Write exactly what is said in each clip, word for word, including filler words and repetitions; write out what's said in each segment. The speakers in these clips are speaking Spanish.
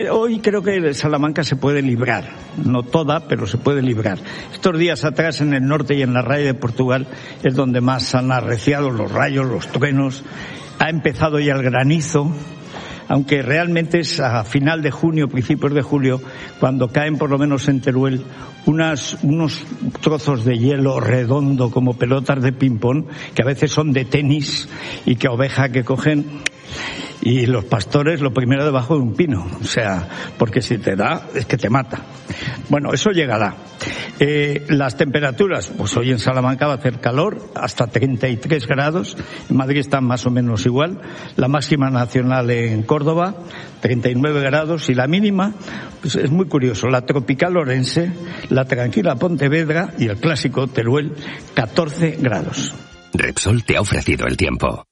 Hoy creo que Salamanca se puede librar, no toda, pero se puede librar. Estos días atrás en el norte y en la raya de Portugal es donde más han arreciado los rayos, los truenos, ha empezado ya el granizo, aunque realmente es a final de junio, principios de julio, cuando caen por lo menos en Teruel unas, unos trozos de hielo redondo como pelotas de ping-pong, que a veces son de tenis y que oveja que cogen. Y los pastores lo primero debajo de un pino, o sea, porque si te da es que te mata. Bueno, eso llegará. Eh, las temperaturas, pues hoy en Salamanca va a hacer calor, hasta treinta y tres grados, en Madrid está más o menos igual, la máxima nacional en Córdoba, treinta y nueve grados, y la mínima, pues es muy curioso, la tropical Orense, la tranquila Pontevedra y el clásico Teruel, catorce grados. Repsol te ha ofrecido el tiempo.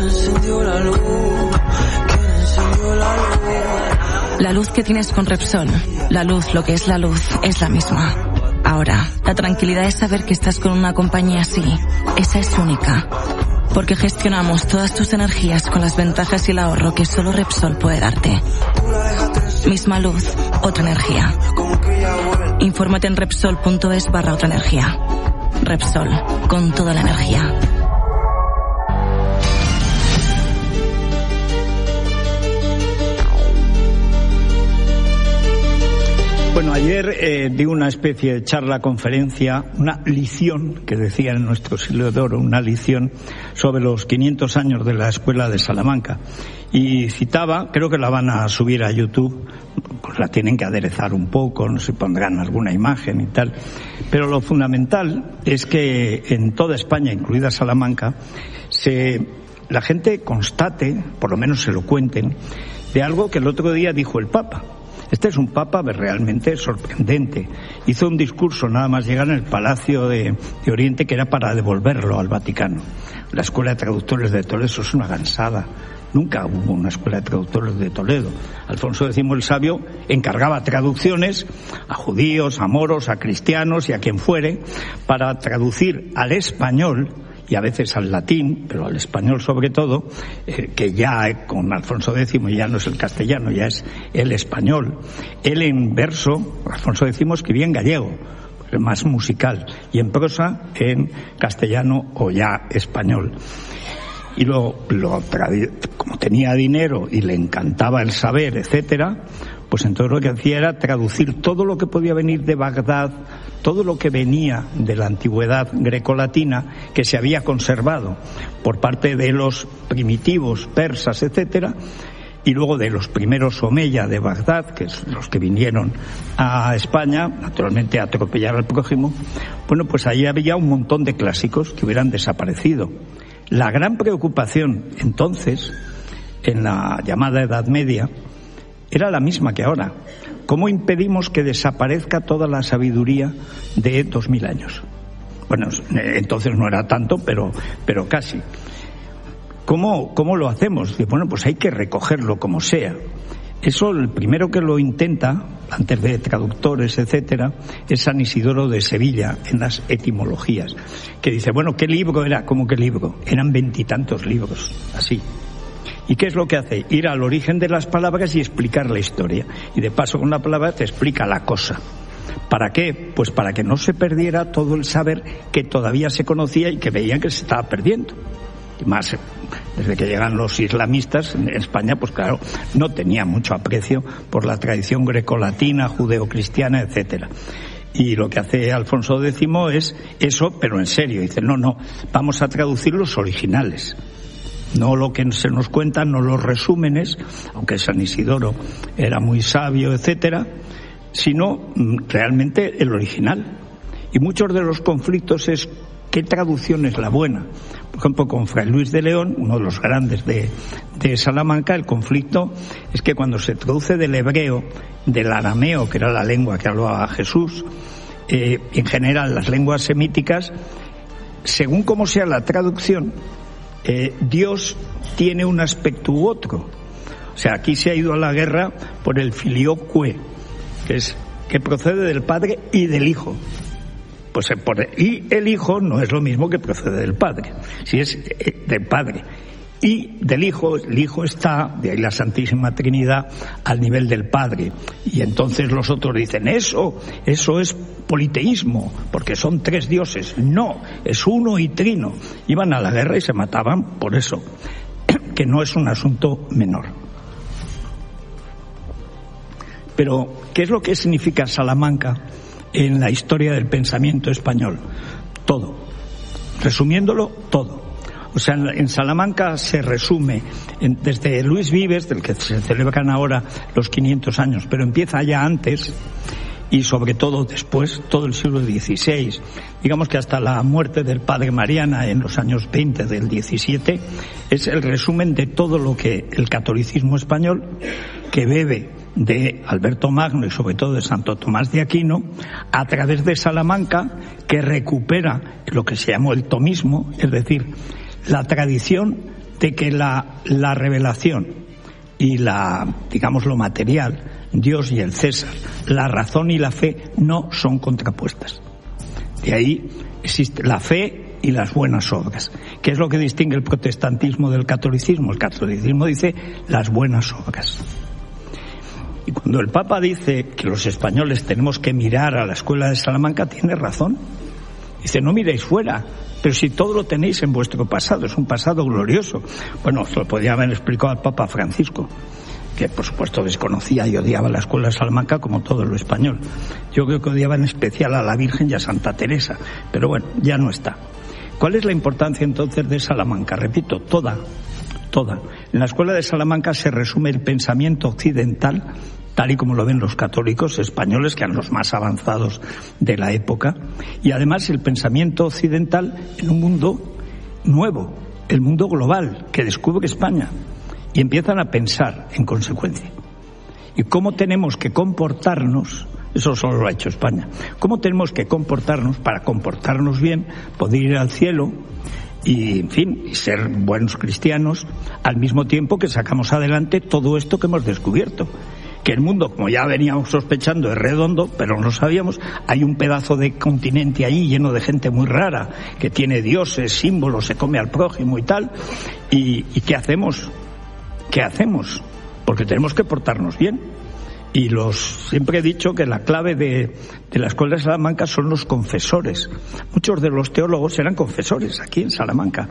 La luz que tienes con Repsol, la luz, lo que es la luz, es la misma. Ahora, la tranquilidad es saber que estás con una compañía así. Esa es única. Porque gestionamos todas tus energías con las ventajas y el ahorro que solo Repsol puede darte. Misma luz, otra energía. Infórmate en Repsol.es barra otra energía. Repsol, con toda la energía. Bueno, ayer eh, di una especie de charla, conferencia, una lición, que decía en nuestro siglo de oro, una lición sobre los quinientos años de la Escuela de Salamanca. Y citaba, creo que la van a subir a YouTube, pues la tienen que aderezar un poco, no se pondrán alguna imagen y tal. Pero lo fundamental es que en toda España, incluida Salamanca, se, la gente constate, por lo menos se lo cuenten, de algo que el otro día dijo el Papa. Este es un papa realmente sorprendente. Hizo un discurso nada más llegar en el Palacio de, de Oriente que era para devolverlo al Vaticano. La Escuela de Traductores de Toledo, eso es una gansada. Nunca hubo una Escuela de Traductores de Toledo. Alfonso X el Sabio encargaba traducciones a judíos, a moros, a cristianos y a quien fuere para traducir al español y a veces al latín, pero al español sobre todo, eh, que ya con Alfonso X ya no es el castellano, ya es el español. Él en verso, Alfonso X escribía en gallego, más musical, y en prosa en castellano o ya español. Y lo, lo como tenía dinero y le encantaba el saber, etcétera, pues entonces lo que hacía era traducir todo lo que podía venir de Bagdad, todo lo que venía de la antigüedad grecolatina que se había conservado por parte de los primitivos persas, etcétera, y luego de los primeros omeya de Bagdad, que es los que vinieron a España, naturalmente a atropellar al prójimo. Bueno, pues ahí había un montón de clásicos que hubieran desaparecido. La gran preocupación entonces, en la llamada Edad Media, era la misma que ahora. ¿Cómo impedimos que desaparezca toda la sabiduría de dos mil años? Bueno, entonces no era tanto, pero, pero casi. ¿Cómo, cómo lo hacemos? Bueno, pues hay que recogerlo como sea. Eso, el primero que lo intenta, antes de traductores, etcétera, es San Isidoro de Sevilla, en las etimologías, que dice, bueno, ¿qué libro era? ¿Cómo qué libro? Eran veintitantos libros, así. ¿Y qué es lo que hace? Ir al origen de las palabras y explicar la historia. Y de paso con la palabra te explica la cosa. ¿Para qué? Pues para que no se perdiera todo el saber que todavía se conocía y que veían que se estaba perdiendo. Y más, desde que llegan los islamistas en España, pues claro, no tenía mucho aprecio por la tradición grecolatina, judeocristiana, etcétera. Y lo que hace Alfonso X es eso, pero en serio. Dice, no, no, vamos a traducir los originales. No lo que se nos cuentan, no los resúmenes, aunque San Isidoro era muy sabio, etcétera, sino realmente el original. Y muchos de los conflictos es qué traducción es la buena. Por ejemplo, con Fray Luis de León, uno de los grandes de, de Salamanca, el conflicto es que cuando se traduce del hebreo, del arameo, que era la lengua que hablaba Jesús, eh, en general las lenguas semíticas, según cómo sea la traducción, Eh, Dios tiene un aspecto u otro. O sea, aquí se ha ido a la guerra por el filioque, que es que procede del Padre y del Hijo. Pues por, y el Hijo no es lo mismo que procede del Padre, si es eh, del Padre. Y del Hijo, el Hijo está, de ahí la Santísima Trinidad, al nivel del Padre. Y entonces los otros dicen, eso, eso es politeísmo, porque son tres dioses. No, es uno y trino. Iban a la guerra y se mataban por eso, que no es un asunto menor. Pero, ¿qué es lo que significa Salamanca en la historia del pensamiento español? Todo. Resumiéndolo, todo. O sea, en Salamanca se resume en, desde Luis Vives, del que se celebran ahora los quinientos años, pero empieza ya antes y sobre todo después, todo el siglo dieciséis. Digamos que hasta la muerte del padre Mariana en los años veinte del diecisiete es el resumen de todo lo que el catolicismo español, que bebe de Alberto Magno y sobre todo de Santo Tomás de Aquino, a través de Salamanca, que recupera lo que se llamó el tomismo, es decir, la tradición de que la, la revelación y la, digamos, lo material, Dios y el César, la razón y la fe no son contrapuestas. De ahí existe la fe y las buenas obras. ¿Qué es lo que distingue el protestantismo del catolicismo? El catolicismo dice las buenas obras. Y cuando el Papa dice que los españoles tenemos que mirar a la escuela de Salamanca, tiene razón. Dice, no miréis fuera, pero si todo lo tenéis en vuestro pasado, es un pasado glorioso. Bueno, se lo podía haber explicado al Papa Francisco, que por supuesto desconocía y odiaba la escuela de Salamanca como todo lo español. Yo creo que odiaba en especial a la Virgen y a Santa Teresa, pero bueno, ya no está. ¿Cuál es la importancia entonces de Salamanca? Repito, toda, toda. En la escuela de Salamanca se resume el pensamiento occidental, tal y como lo ven los católicos españoles, que eran los más avanzados de la época, y además el pensamiento occidental en un mundo nuevo, el mundo global que descubre España, y empiezan a pensar en consecuencia. ¿Y cómo tenemos que comportarnos? Eso solo lo ha hecho España. ¿Cómo tenemos que comportarnos para comportarnos bien, poder ir al cielo y, en fin, y ser buenos cristianos, al mismo tiempo que sacamos adelante todo esto que hemos descubierto? Que el mundo, como ya veníamos sospechando, es redondo, pero no lo sabíamos. Hay un pedazo de continente ahí lleno de gente muy rara, que tiene dioses, símbolos, se come al prójimo y tal. ¿Y, y qué hacemos? ¿Qué hacemos? Porque tenemos que portarnos bien. Y los siempre he dicho que la clave de, de la escuela de Salamanca son los confesores. Muchos de los teólogos eran confesores aquí en Salamanca.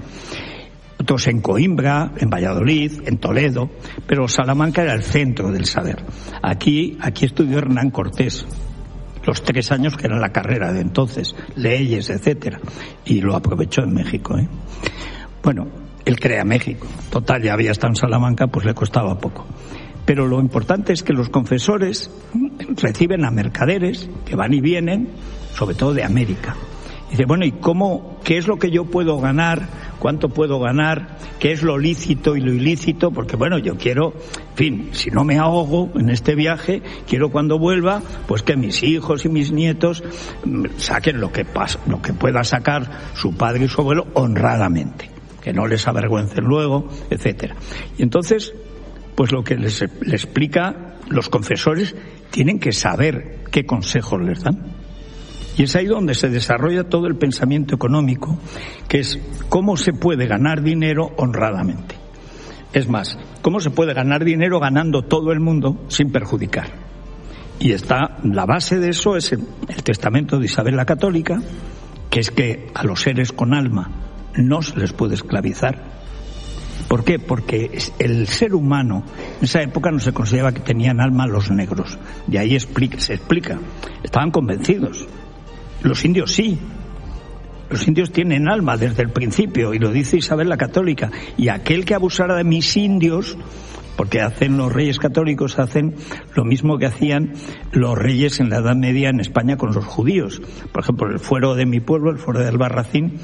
Otros en Coimbra, en Valladolid, en Toledo, pero Salamanca era el centro del saber. Aquí, aquí estudió Hernán Cortés, los tres años que era la carrera de entonces, leyes, etcétera, y lo aprovechó en México, ¿eh? Bueno, él crea México. Total, ya había estado en Salamanca, pues le costaba poco. Pero lo importante es que los confesores reciben a mercaderes que van y vienen, sobre todo de América. Dice, bueno, ¿y cómo, qué es lo que yo puedo ganar? ¿Cuánto puedo ganar? ¿Qué es lo lícito y lo ilícito? Porque, bueno, yo quiero, en fin, si no me ahogo en este viaje, quiero cuando vuelva, pues que mis hijos y mis nietos saquen lo que pasa, lo que pueda sacar su padre y su abuelo honradamente, que no les avergüencen luego, etcétera. Y entonces, pues lo que les, les explica, los confesores tienen que saber qué consejos les dan. Y es ahí donde se desarrolla todo el pensamiento económico, que es cómo se puede ganar dinero honradamente. Es más, cómo se puede ganar dinero ganando todo el mundo sin perjudicar. Y está, la base de eso es el, el testamento de Isabel la Católica, que es que a los seres con alma no se les puede esclavizar. ¿Por qué? Porque el ser humano, en esa época no se consideraba que tenían alma los negros. De ahí explica, se explica. Estaban convencidos. Los indios sí. Los indios tienen alma desde el principio, y lo dice Isabel la Católica. Y aquel que abusara de mis indios, porque hacen los reyes católicos, hacen lo mismo que hacían los reyes en la Edad Media en España con los judíos. Por ejemplo, el fuero de mi pueblo, el fuero de Albarracín,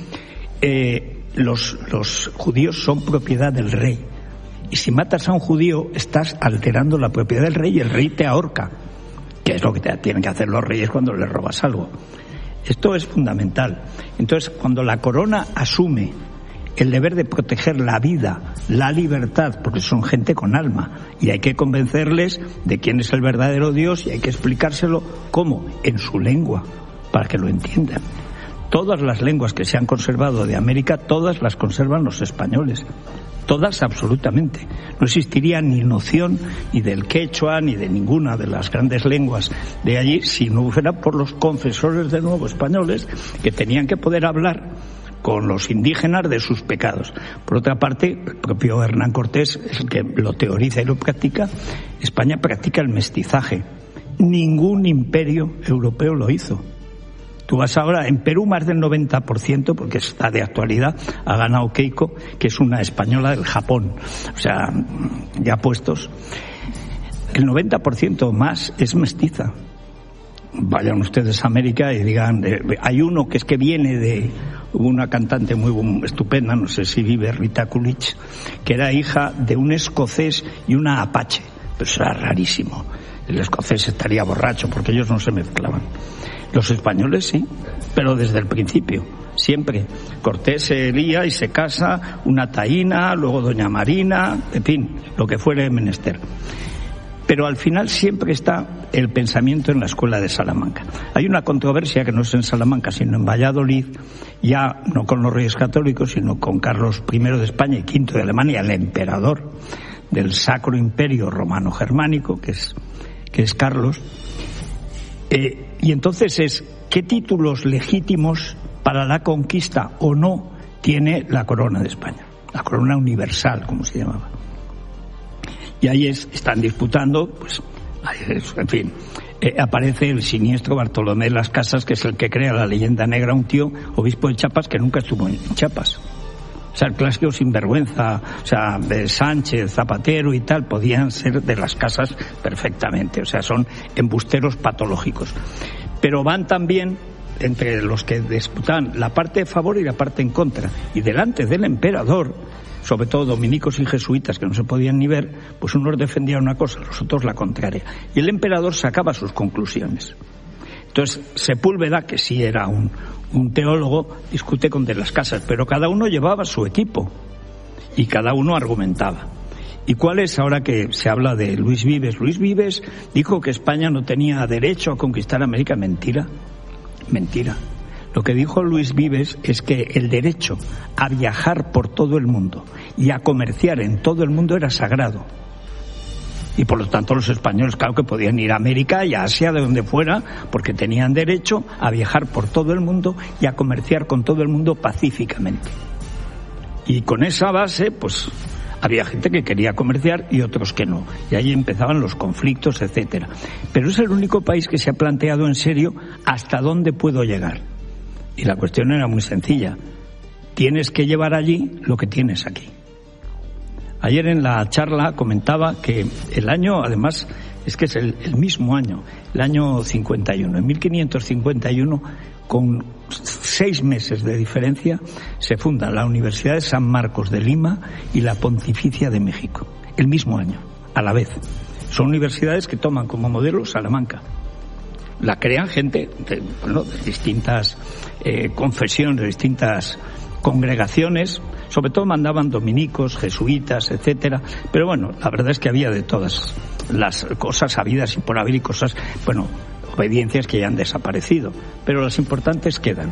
eh, los, los judíos son propiedad del rey. Y si matas a un judío, estás alterando la propiedad del rey y el rey te ahorca, que es lo que te tienen que hacer los reyes cuando les robas algo. Esto es fundamental. Entonces, cuando la corona asume el deber de proteger la vida, la libertad, porque son gente con alma, y hay que convencerles de quién es el verdadero Dios, y hay que explicárselo, ¿cómo? En su lengua, para que lo entiendan. Todas las lenguas que se han conservado de América, todas las conservan los españoles. Todas, absolutamente. No existiría ni noción ni del quechua ni de ninguna de las grandes lenguas de allí si no fuera por los confesores de nuevo españoles que tenían que poder hablar con los indígenas de sus pecados. Por otra parte, el propio Hernán Cortés es el que lo teoriza y lo practica. España practica el mestizaje. Ningún imperio europeo lo hizo. Tú vas ahora, en Perú más del noventa por ciento, porque está de actualidad, ha ganado Keiko, que es una española del Japón. O sea, ya puestos. El noventa por ciento más es mestiza. Vayan ustedes a América y digan, eh, hay uno que es que viene de una cantante muy estupenda, no sé si vive, Rita Coolidge, que era hija de un escocés y una apache. Pero eso era rarísimo. El escocés estaría borracho porque ellos no se mezclaban. Los españoles sí, pero desde el principio, siempre. Cortés se lía y se casa, una taína, luego doña Marina, en fin, lo que fuere menester. Pero al final siempre está el pensamiento en la escuela de Salamanca. Hay una controversia que no es en Salamanca, sino en Valladolid, ya no con los reyes católicos, sino con Carlos primero de España y quinto de Alemania, el emperador del Sacro Imperio Romano-Germánico, que es, que es Carlos. Eh, y entonces es, ¿qué títulos legítimos para la conquista o no tiene la corona de España? La corona universal, como se llamaba. Y ahí es, están disputando, pues, en fin, eh, aparece el siniestro Bartolomé de las Casas, que es el que crea la leyenda negra, un tío, obispo de Chiapas, que nunca estuvo en Chiapas. O sea, el clásico sinvergüenza, o sea, de Sánchez, Zapatero y tal, podían ser de las Casas perfectamente. O sea, son embusteros patológicos. Pero van también entre los que disputan la parte a favor y la parte en contra. Y delante del emperador, sobre todo dominicos y jesuitas que no se podían ni ver, pues unos defendían una cosa, los otros la contraria. Y el emperador sacaba sus conclusiones. Entonces, Sepúlveda, que sí era un, un teólogo, discute con de las Casas, pero cada uno llevaba su equipo y cada uno argumentaba. ¿Y cuál es ahora que se habla de Luis Vives? Luis Vives dijo que España no tenía derecho a conquistar América. Mentira, mentira. Lo que dijo Luis Vives es que el derecho a viajar por todo el mundo y a comerciar en todo el mundo era sagrado. Y por lo tanto los españoles, claro que podían ir a América y a Asia, de donde fuera, porque tenían derecho a viajar por todo el mundo y a comerciar con todo el mundo pacíficamente. Y con esa base, pues, había gente que quería comerciar y otros que no. Y ahí empezaban los conflictos, etcétera. Pero es el único país que se ha planteado en serio hasta dónde puedo llegar. Y la cuestión era muy sencilla. Tienes que llevar allí lo que tienes aquí. Ayer en la charla comentaba que el año, además, es que es el, el mismo año, el año cincuenta y uno. En mil quinientos cincuenta y uno, con seis meses de diferencia, se funda la Universidad de San Marcos de Lima y la Pontificia de México. El mismo año, a la vez. Son universidades que toman como modelo Salamanca. La crean gente de, bueno, de distintas eh, confesiones, de distintas congregaciones. Sobre todo mandaban dominicos, jesuitas, etcétera. Pero bueno, la verdad es que había de todas las cosas habidas y por haber y cosas, bueno, obediencias que ya han desaparecido. Pero las importantes quedan.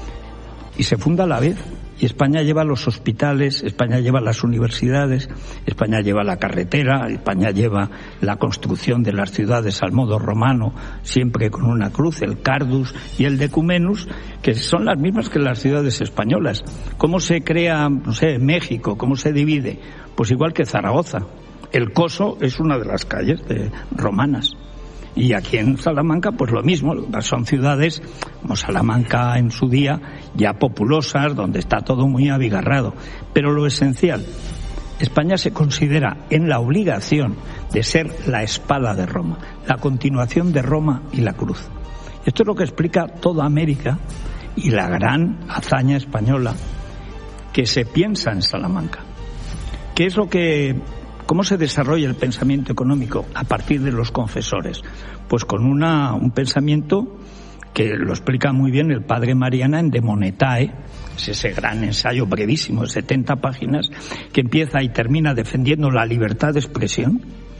Y se funda a la vez. Y España lleva los hospitales, España lleva las universidades, España lleva la carretera, España lleva la construcción de las ciudades al modo romano, siempre con una cruz, el Cardus y el Decumenus, que son las mismas que las ciudades españolas. ¿Cómo se crea, no sé, México? ¿Cómo se divide? Pues igual que Zaragoza. El Coso es una de las calles de, romanas. Y aquí en Salamanca, pues lo mismo, son ciudades como Salamanca en su día, ya populosas, donde está todo muy abigarrado. Pero lo esencial, España se considera en la obligación de ser la espada de Roma, la continuación de Roma y la cruz. Esto es lo que explica toda América y la gran hazaña española que se piensa en Salamanca. ¿Qué es lo que... ¿Cómo se desarrolla el pensamiento económico a partir de los confesores? Pues con una, un pensamiento que lo explica muy bien el padre Mariana en De Monetae, es ese gran ensayo brevísimo de setenta páginas que empieza y termina defendiendo la libertad de expresión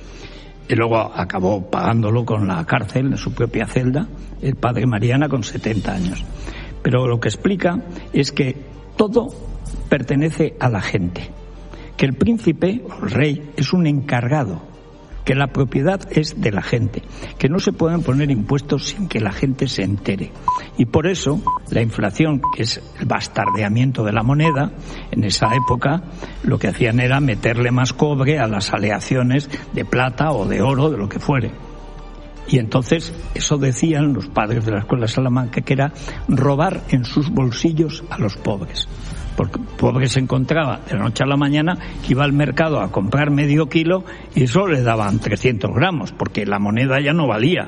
y luego acabó pagándolo con la cárcel en su propia celda, el padre Mariana con setenta años. pero lo que explica es que todo pertenece a la gente, que el príncipe o el rey es un encargado, que la propiedad es de la gente, que no se pueden poner impuestos sin que la gente se entere. Y por eso la inflación, que es el bastardeamiento de la moneda, en esa época lo que hacían era meterle más cobre a las aleaciones de plata o de oro, de lo que fuere. Y entonces eso decían los padres de la Escuela de Salamanca, que era robar en sus bolsillos a los pobres. Porque el pobre se encontraba de la noche a la mañana que iba al mercado a comprar medio kilo y eso le daban trescientos gramos, porque la moneda ya no valía.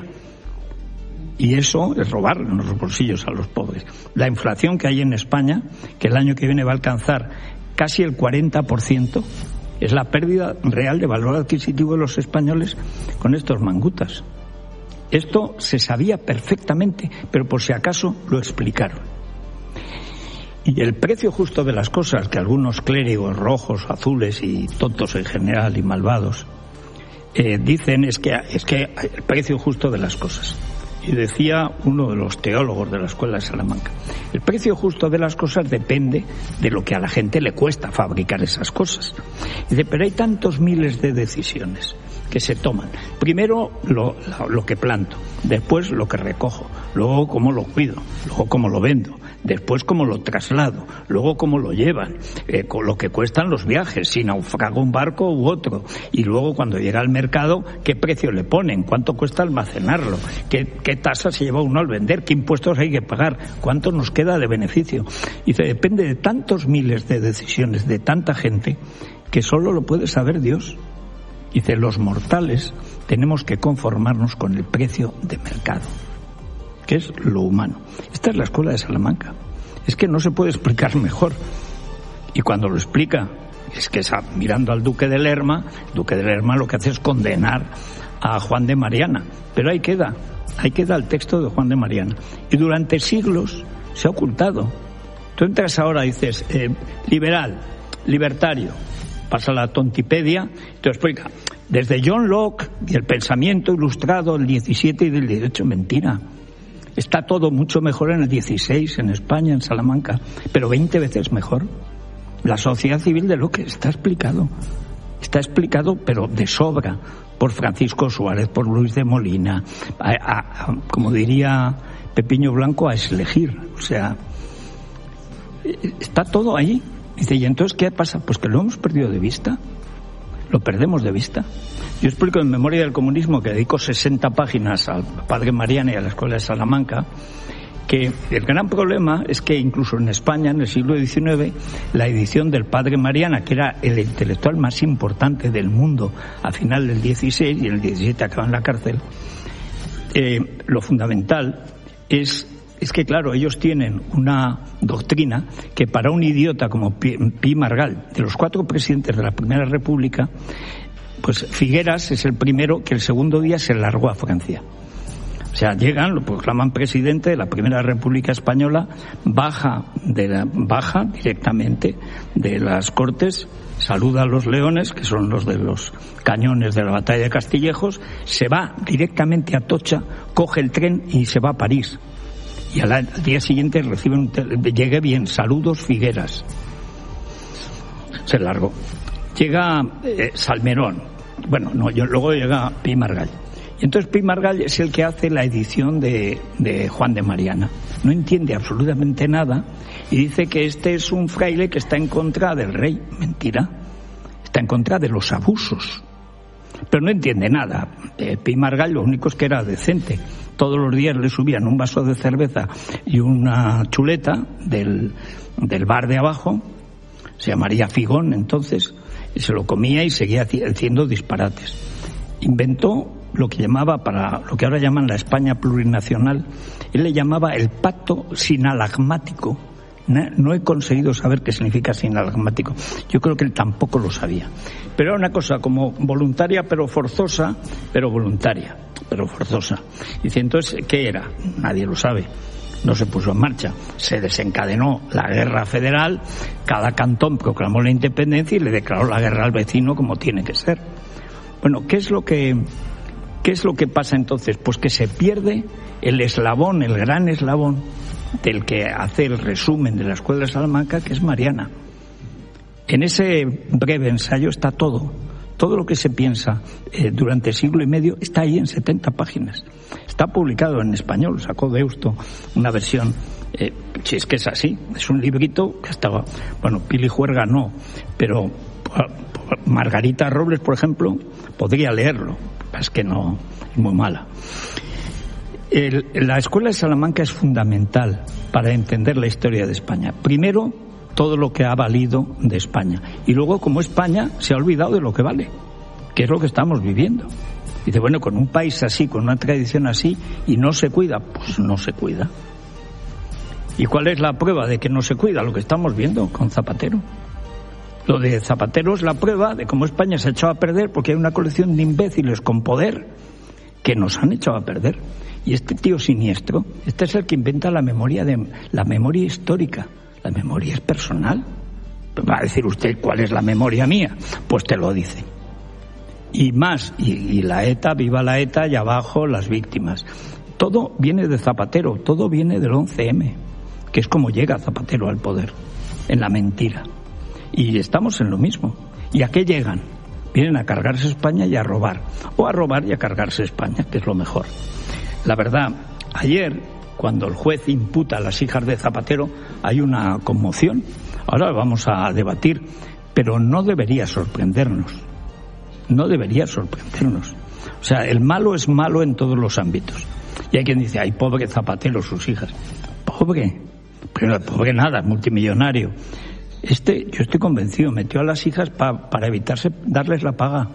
Y eso es robar en los bolsillos a los pobres. La inflación que hay en España, que el año que viene va a alcanzar casi el cuarenta por ciento, es la pérdida real de valor adquisitivo de los españoles con estos mangutas. Esto se sabía perfectamente, pero por si acaso lo explicaron. Y el precio justo de las cosas, que algunos clérigos rojos, azules y tontos en general y malvados eh, dicen, es que, es que el precio justo de las cosas. Y decía uno de los teólogos de la Escuela de Salamanca, el precio justo de las cosas depende de lo que a la gente le cuesta fabricar esas cosas. Dice, pero hay tantos miles de decisiones que se toman. Primero lo, lo que planto, después lo que recojo, luego cómo lo cuido, luego cómo lo vendo, después cómo lo traslado, luego cómo lo llevan, eh, con lo que cuestan los viajes, si naufraga un barco u otro, y luego cuando llega al mercado, qué precio le ponen, cuánto cuesta almacenarlo, qué, qué tasa se lleva uno al vender, qué impuestos hay que pagar, cuánto nos queda de beneficio. Y se depende de tantos miles de decisiones de tanta gente que solo lo puede saber Dios. Dice, los mortales tenemos que conformarnos con el precio de mercado, que es lo humano. Esta es la Escuela de Salamanca. Es que no se puede explicar mejor. Y cuando lo explica, es que esa, mirando al duque de Lerma, el duque de Lerma lo que hace es condenar a Juan de Mariana. Pero ahí queda, ahí queda el texto de Juan de Mariana. Y durante siglos se ha ocultado. Tú entras ahora y dices, eh, liberal, libertario, pasa la tontipedia, te explica, desde John Locke y el pensamiento ilustrado del diecisiete y del dieciocho, mentira. Está todo mucho mejor en el dieciséis, en España, en Salamanca, pero veinte veces mejor. La sociedad civil de Locke está explicado, está explicado, pero de sobra, por Francisco Suárez, por Luis de Molina, a, a, a, como diría Pepiño Blanco, a elegir, o sea, está todo ahí. Dice, ¿y entonces qué pasa? Pues que lo hemos perdido de vista, lo perdemos de vista. Yo explico en Memoria del Comunismo, que dedico sesenta páginas al Padre Mariana y a la Escuela de Salamanca, que el gran problema es que incluso en España, en el siglo diecinueve, la edición del Padre Mariana, que era el intelectual más importante del mundo a final del dieciséis, y en el diecisiete acaba en la cárcel, eh, lo fundamental es... Es que, claro, ellos tienen una doctrina que para un idiota como Pi, Pi Margall, de los cuatro presidentes de la Primera República, pues Figueras es el primero que el segundo día se largó a Francia. O sea, llegan, lo proclaman presidente de la Primera República Española, baja, de la, baja directamente de las Cortes, saluda a los leones, que son los de los cañones de la batalla de Castillejos, se va directamente a Atocha, coge el tren y se va a París. Y al, al día siguiente recibe un tel- llegue bien, saludos Figueras. Se largó. Llega eh, Salmerón. Bueno, no, yo, luego llega Pi Margall. Y entonces Pi Margall es el que hace la edición de, de Juan de Mariana. No entiende absolutamente nada y dice que este es un fraile que está en contra del rey. Mentira. Está en contra de los abusos. Pero no entiende nada. Eh, Pi Margall lo único es que era decente. Todos los días le subían un vaso de cerveza y una chuleta del, del bar de abajo, se llamaría Figón entonces, y se lo comía y seguía haciendo disparates. Inventó lo que llamaba, para lo que ahora llaman la España plurinacional, él le llamaba el pacto sinalagmático. No he conseguido saber qué significa sinalagmático. Yo creo que él tampoco lo sabía. Pero era una cosa como voluntaria pero forzosa, pero voluntaria, pero forzosa. Dice, entonces, ¿qué era? Nadie lo sabe. No se puso en marcha. Se desencadenó la guerra federal, cada cantón proclamó la independencia y le declaró la guerra al vecino como tiene que ser. Bueno, ¿qué es lo que, qué es lo que pasa entonces? Pues que se pierde el eslabón, el gran eslabón del que hace el resumen de la Escuela de Salamanca, que es Mariana. En ese breve ensayo está todo. Todo lo que se piensa eh, durante siglo y medio está ahí en setenta páginas. Está publicado en español, sacó Deusto una versión, eh, si es que es así, es un librito que estaba, bueno, Pili Juerga no, pero Margarita Robles, por ejemplo, podría leerlo, es que no, es muy mala. El, la Escuela de Salamanca es fundamental para entender la historia de España. Primero, todo lo que ha valido de España. Y luego, como España se ha olvidado de lo que vale, que es lo que estamos viviendo. Dice, bueno, con un país así, con una tradición así, y no se cuida, pues no se cuida. ¿Y cuál es la prueba de que no se cuida? Lo que estamos viendo con Zapatero. Lo de Zapatero es la prueba de cómo España se ha echado a perder porque hay una colección de imbéciles con poder que nos han echado a perder. Y este tío siniestro, este es el que inventa la memoria de la memoria histórica. La memoria es personal. Va a decir usted cuál es la memoria mía, pues te lo dice. Y más, y, y la ETA, viva la ETA, y abajo las víctimas. Todo viene de Zapatero, todo viene del once eme, que es como llega Zapatero al poder, en la mentira. Y estamos en lo mismo. ¿Y a qué llegan? Vienen a cargarse España y a robar, o a robar y a cargarse España, que es lo mejor. La verdad, ayer, cuando el juez imputa a las hijas de Zapatero, hay una conmoción. Ahora vamos a debatir, pero no debería sorprendernos. No debería sorprendernos. O sea, el malo es malo en todos los ámbitos. Y hay quien dice, ay, pobre Zapatero, sus hijas. Pobre, pero pobre nada, multimillonario. Este, yo estoy convencido, metió a las hijas pa, para evitarse darles la paga.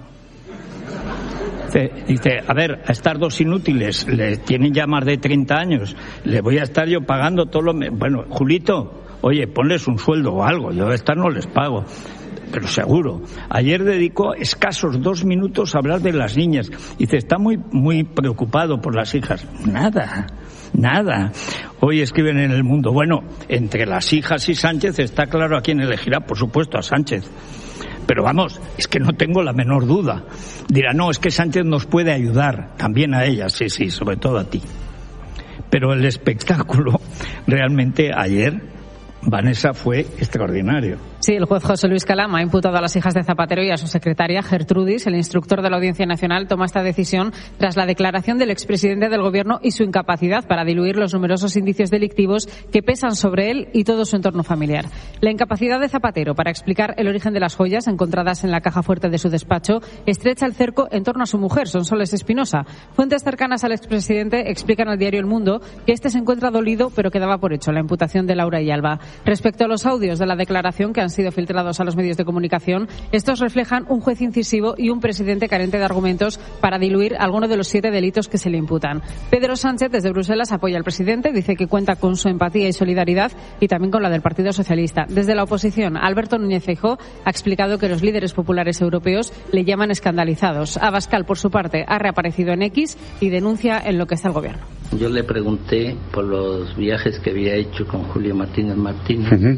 Dice, a ver, a estas dos inútiles, le tienen ya más de treinta años, le voy a estar yo pagando todo lo... Bueno, Julito, oye, ponles un sueldo o algo, yo a estas no les pago, pero seguro. Ayer dedicó escasos dos minutos a hablar de las niñas. Dice, está muy, muy preocupado por las hijas. Nada, nada. Hoy escriben en El Mundo, bueno, entre las hijas y Sánchez está claro a quién elegirá, por supuesto, a Sánchez. Pero vamos, es que no tengo la menor duda. Dirá, no, es que Sánchez nos puede ayudar, también a ella, sí, sí, sobre todo a ti. Pero el espectáculo, realmente ayer, Vanessa, fue extraordinario. Sí, el juez José Luis Calama ha imputado a las hijas de Zapatero y a su secretaria, Gertrudis. El instructor de la Audiencia Nacional toma esta decisión tras la declaración del expresidente del Gobierno y su incapacidad para diluir los numerosos indicios delictivos que pesan sobre él y todo su entorno familiar. La incapacidad de Zapatero para explicar el origen de las joyas encontradas en la caja fuerte de su despacho estrecha el cerco en torno a su mujer, Sonsoles Espinosa. Fuentes cercanas al expresidente explican al diario El Mundo que este se encuentra dolido, pero que daba por hecho la imputación de Laura y Alba. Respecto a los audios de la declaración que han sido filtrados a los medios de comunicación, estos reflejan un juez incisivo y un presidente carente de argumentos para diluir alguno de los siete delitos que se le imputan. Pedro Sánchez, desde Bruselas, apoya al presidente, dice que cuenta con su empatía y solidaridad y también con la del Partido Socialista. Desde la oposición, Alberto Núñez Feijóo ha explicado que los líderes populares europeos le llaman escandalizados. Abascal, por su parte, ha reaparecido en X y denuncia en lo que está el gobierno. Yo le pregunté por los viajes que había hecho con Julio Martínez Martínez. Uh-huh.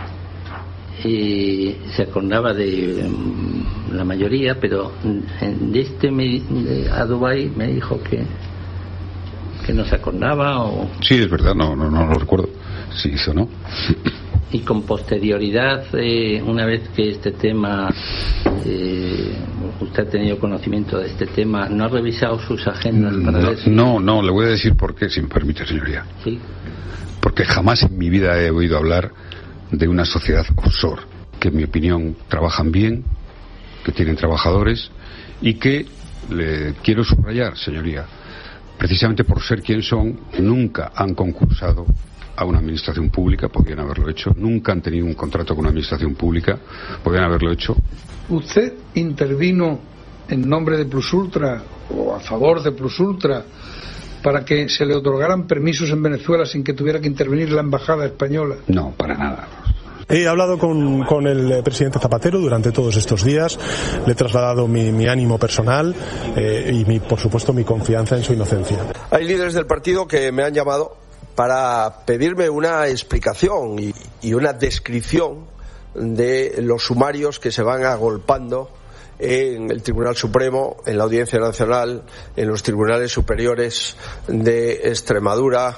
Y se acordaba de um, la mayoría, pero de este me, de, a Dubái me dijo que que no se acordaba. O... Sí, es verdad, no, no, no lo recuerdo. Sí, eso no. Y con posterioridad, eh, una vez que este tema, eh, usted ha tenido conocimiento de este tema, ¿no ha revisado sus agendas para no, ver si... No, no, le voy a decir por qué, si me permite, señoría. Sí. Porque jamás en mi vida he oído hablar de una sociedad offshore, que en mi opinión trabajan bien, que tienen trabajadores y que, le quiero subrayar, señoría, precisamente por ser quien son, nunca han concursado a una administración pública, podrían haberlo hecho, nunca han tenido un contrato con una administración pública, podrían haberlo hecho. ¿Usted intervino en nombre de Plus Ultra o a favor de Plus Ultra para que se le otorgaran permisos en Venezuela sin que tuviera que intervenir la embajada española? No, para nada. He hablado con, con el presidente Zapatero durante todos estos días, le he trasladado mi, mi ánimo personal eh, y, mi, por supuesto, mi confianza en su inocencia. Hay líderes del partido que me han llamado para pedirme una explicación y, y una descripción de los sumarios que se van agolpando en el Tribunal Supremo, en la Audiencia Nacional, en los tribunales superiores de Extremadura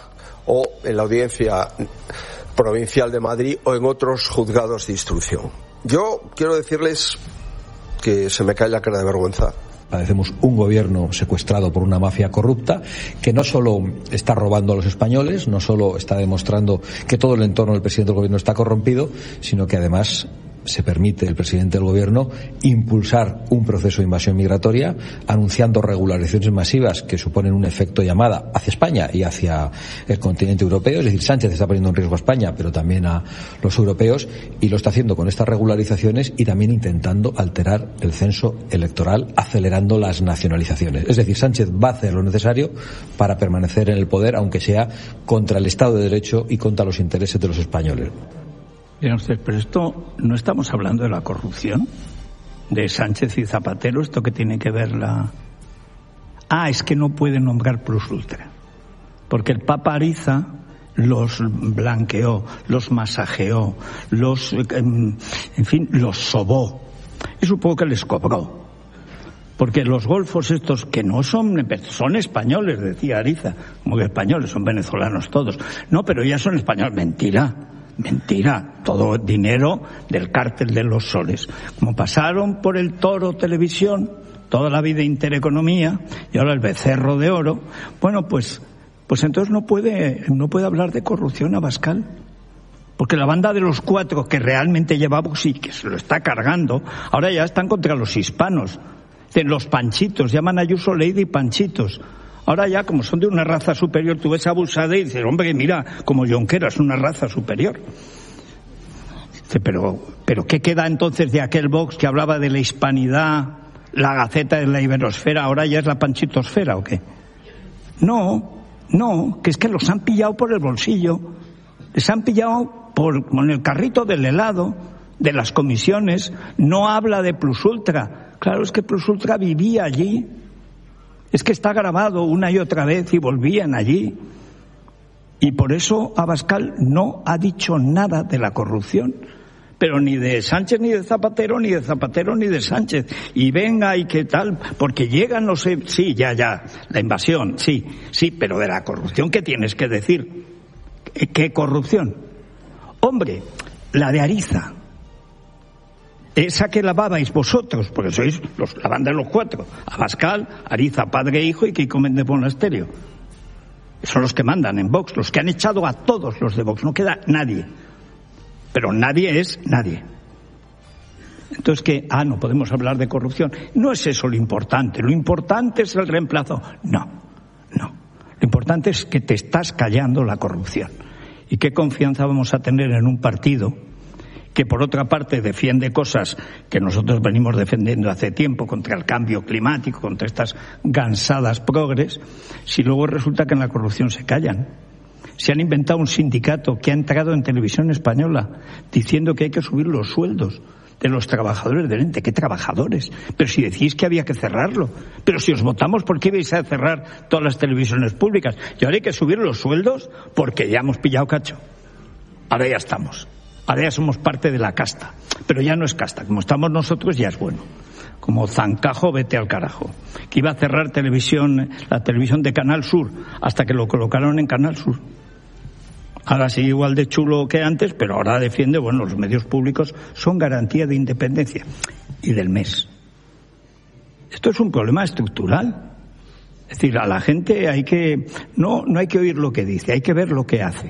o en la Audiencia Provincial de Madrid o en otros juzgados de instrucción. Yo quiero decirles que se me cae la cara de vergüenza. Padecemos un gobierno secuestrado por una mafia corrupta que no solo está robando a los españoles, no solo está demostrando que todo el entorno del presidente del gobierno está corrompido, sino que además se permite el presidente del gobierno impulsar un proceso de invasión migratoria, anunciando regularizaciones masivas que suponen un efecto llamada hacia España y hacia el continente europeo. Es decir, Sánchez está poniendo en riesgo a España, pero también a los europeos, y lo está haciendo con estas regularizaciones y también intentando alterar el censo electoral, acelerando las nacionalizaciones. Es decir, Sánchez va a hacer lo necesario para permanecer en el poder, aunque sea contra el Estado de Derecho y contra los intereses de los españoles. Miren ustedes, pero esto no estamos hablando de la corrupción de Sánchez y Zapatero. ¿Esto qué tiene que ver la...? Ah, es que no puede nombrar plus ultra, porque el Papa Ariza los blanqueó, los masajeó, los, en fin, los sobó. Y supongo que les cobró. Porque los golfos estos, que no son, son españoles, decía Ariza, como que españoles, son venezolanos todos. No, pero ya son españoles. Mentira. Mentira, todo dinero del cártel de los soles. Como pasaron por el Toro Televisión, toda la vida Intereconomía, y ahora el Becerro de Oro, bueno, pues pues entonces no puede no puede hablar de corrupción Abascal. Porque la banda de los cuatro que realmente llevamos y que se lo está cargando, ahora ya están contra los hispanos. Los panchitos, llaman a Ayuso Lady panchitos. Ahora ya, como son de una raza superior, tú ves a Buxade y dices, hombre, mira, como Junqueras, una raza superior. Dice, pero, pero ¿qué queda entonces de aquel Vox que hablaba de la hispanidad, la Gaceta de la Iberosfera, ahora ya es la Panchitosfera o qué? No, no, que es que los han pillado por el bolsillo, les han pillado por, con el carrito del helado, de las comisiones. No habla de Plus Ultra. Claro, es que Plus Ultra vivía allí. Es que está grabado una y otra vez y volvían allí. Y por eso Abascal no ha dicho nada de la corrupción. Pero ni de Sánchez ni de Zapatero, ni de Zapatero ni de Sánchez. Y venga y qué tal, porque llegan los... Sí, ya, ya, la invasión, sí, sí, pero de la corrupción, ¿qué tienes que decir? ¿Qué corrupción? Hombre, la de Ariza. Esa que lavabais vosotros, porque sois los, la banda de los cuatro. Abascal, Ariza, padre e hijo, y Kiko Méndez Monasterio. Son los que mandan en Vox, los que han echado a todos los de Vox. No queda nadie. Pero nadie es nadie. Entonces, ¿qué? Ah, no podemos hablar de corrupción. No es eso lo importante. Lo importante es el reemplazo. No, no. Lo importante es que te estás callando la corrupción. ¿Y qué confianza vamos a tener en un partido que por otra parte defiende cosas que nosotros venimos defendiendo hace tiempo contra el cambio climático, contra estas gansadas progres, si luego resulta que en la corrupción se callan? Se han inventado un sindicato que ha entrado en Televisión Española diciendo que hay que subir los sueldos de los trabajadores del ente. ¿Qué trabajadores? Pero si decís que había que cerrarlo. Pero si os votamos, ¿por qué ibais a cerrar todas las televisiones públicas? Y ahora hay que subir los sueldos porque ya hemos pillado cacho. Ahora ya estamos. Ahora ya somos parte de la casta. Pero ya no es casta. Como estamos nosotros ya es bueno. Como Zancajo, vete al carajo. Que iba a cerrar televisión, la televisión de Canal Sur hasta que lo colocaron en Canal Sur. Ahora sigue igual de chulo que antes, pero ahora defiende, bueno, los medios públicos son garantía de independencia y del M E S. Esto es un problema estructural. Es decir, a la gente hay que, no, no hay que oír lo que dice, hay que ver lo que hace.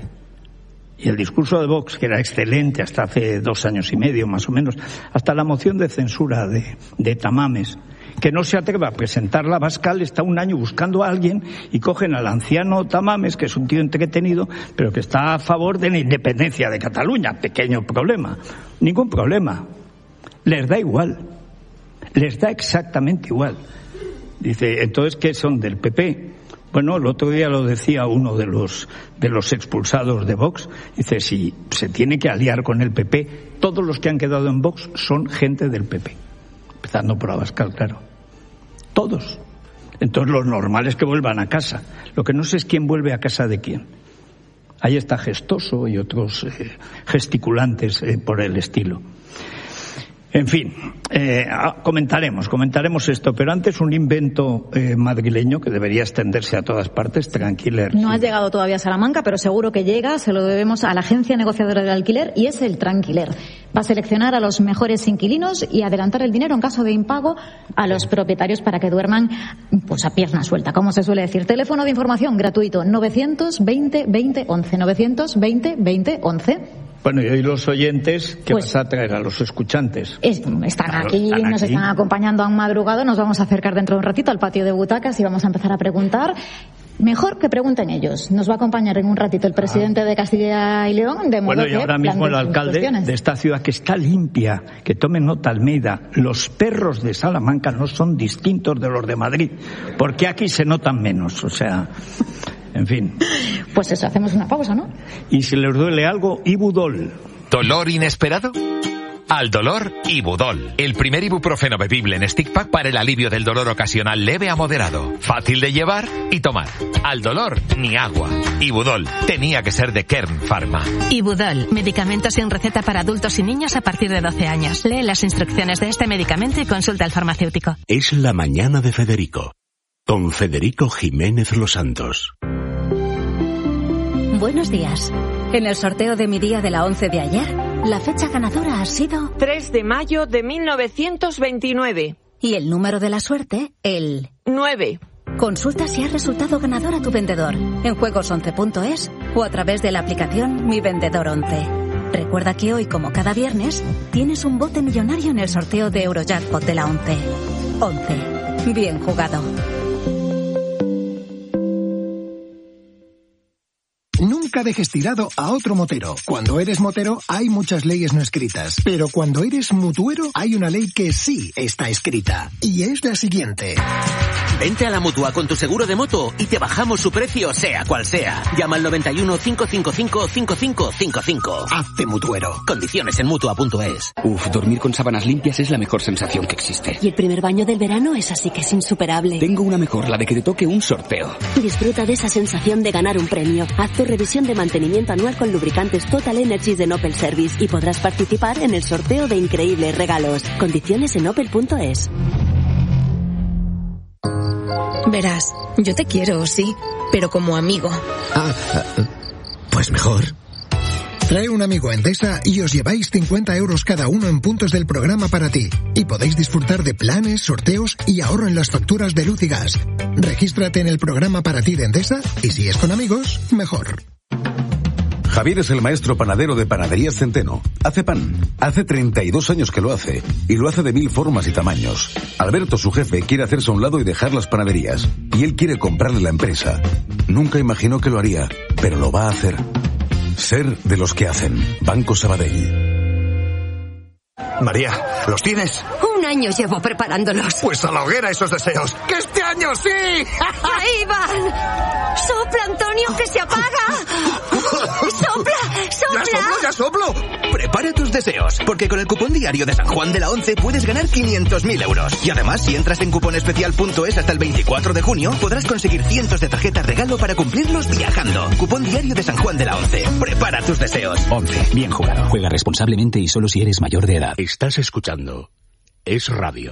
Y el discurso de Vox, que era excelente hasta hace dos años y medio más o menos, hasta la moción de censura de, de Tamames, que no se atreva a presentarla, Abascal está un año buscando a alguien y cogen al anciano Tamames, que es un tío entretenido, pero que está a favor de la independencia de Cataluña. Pequeño problema. Ningún problema. Les da igual. Les da exactamente igual. Dice, entonces, ¿qué son del P P? Bueno, el otro día lo decía uno de los de los expulsados de Vox. Dice, si se tiene que aliar con el P P, todos los que han quedado en Vox son gente del P P. Empezando por Abascal, claro. Todos. Entonces lo normal es que vuelvan a casa. Lo que no sé es quién vuelve a casa de quién. Ahí está Gestoso y otros eh, gesticulantes eh, por el estilo. En fin, eh, comentaremos, comentaremos esto, pero antes un invento eh, madrileño que debería extenderse a todas partes, Tranquiler. No ha llegado todavía a Salamanca, pero seguro que llega, se lo debemos a la agencia negociadora del alquiler y es el Tranquiler. Va a seleccionar a los mejores inquilinos y adelantar el dinero en caso de impago a los propietarios para que duerman pues a pierna suelta, como se suele decir. Teléfono de información gratuito novecientos veinte veinte once, novecientos veinte veinte once. Bueno, y hoy los oyentes, ¿qué pues, vas a traer a los escuchantes? Es, están, claro, aquí, están nos aquí, están acompañando a un madrugado, nos vamos a acercar dentro de un ratito al patio de butacas y vamos a empezar a preguntar. Mejor que pregunten ellos. Nos va a acompañar en un ratito el presidente ah. de Castilla y León, de modo bueno, y que ahora mismo el alcalde de esta ciudad que está limpia, que tomen nota, Almeida, los perros de Salamanca no son distintos de los de Madrid, porque aquí se notan menos, o sea... En fin. Pues eso, hacemos una pausa, ¿no? Y si les duele algo, Ibudol. ¿Dolor inesperado? Al dolor, Ibudol. El primer ibuprofeno bebible en stick pack para el alivio del dolor ocasional leve a moderado. Fácil de llevar y tomar. Al dolor, ni agua. Ibudol. Tenía que ser de Kern Pharma. Ibudol. Medicamento sin receta para adultos y niños a partir de doce años. Lee las instrucciones de este medicamento y consulta al farmacéutico. Es la mañana de Federico. Con Federico Jiménez Los Santos. Buenos días. En el sorteo de mi día de la once de ayer, la fecha ganadora ha sido... tres de mayo de mil novecientos veintinueve. Y el número de la suerte, el... nueve. Consulta si has resultado ganador a tu vendedor en juegos once punto es o a través de la aplicación Mi Vendedor once. Recuerda que hoy, como cada viernes, tienes un bote millonario en el sorteo de Eurojackpot de la once. once. Bien jugado. Nunca dejes tirado a otro motero. Cuando eres motero hay muchas leyes no escritas, pero cuando eres mutuero hay una ley que sí está escrita, y es la siguiente. Vente a la Mutua con tu seguro de moto y te bajamos su precio sea cual sea. Llama al noventa y uno, cinco cinco cinco, cinco cinco cinco cinco. Hazte mutuero. Condiciones en Mutua punto es. Uf, dormir con sábanas limpias es la mejor sensación que existe. Y el primer baño del verano es así que es insuperable. Tengo una mejor, la de que te toque un sorteo. Disfruta de esa sensación de ganar un premio. Haz tu revisión de mantenimiento anual con lubricantes Total Energies de Opel Service y podrás participar en el sorteo de increíbles regalos. Condiciones en Opel punto es. Verás, yo te quiero, sí, pero como amigo. Ah, pues mejor. Trae un amigo a Endesa y os lleváis cincuenta euros cada uno en puntos del programa para ti. Y podéis disfrutar de planes, sorteos y ahorro en las facturas de luz y gas. Regístrate en el programa para ti de Endesa y si es con amigos, mejor. Javier es el maestro panadero de Panaderías Centeno. Hace pan. Hace treinta y dos años que lo hace. Y lo hace de mil formas y tamaños. Alberto, su jefe, quiere hacerse a un lado y dejar las panaderías. Y él quiere comprarle la empresa. Nunca imaginó que lo haría, pero lo va a hacer. Ser de los que hacen. Banco Sabadell. María, ¿los tienes? Un año llevo preparándolos. Pues a la hoguera esos deseos. ¡Que este año sí! ¡Ahí van! ¡Sopla, Antonio, que se apaga! ¡Sopla, sopla! ¡Ya soplo, ya soplo! Prepara tus deseos, porque con el cupón diario de San Juan de la Once puedes ganar quinientos mil euros. Y además, si entras en cuponespecial punto es hasta el veinticuatro de junio, podrás conseguir cientos de tarjetas regalo para cumplirlos viajando. Cupón diario de San Juan de la Once. Prepara tus deseos. Once. Bien jugado. Juega responsablemente y solo si eres mayor de edad. Estás escuchando Es Radio.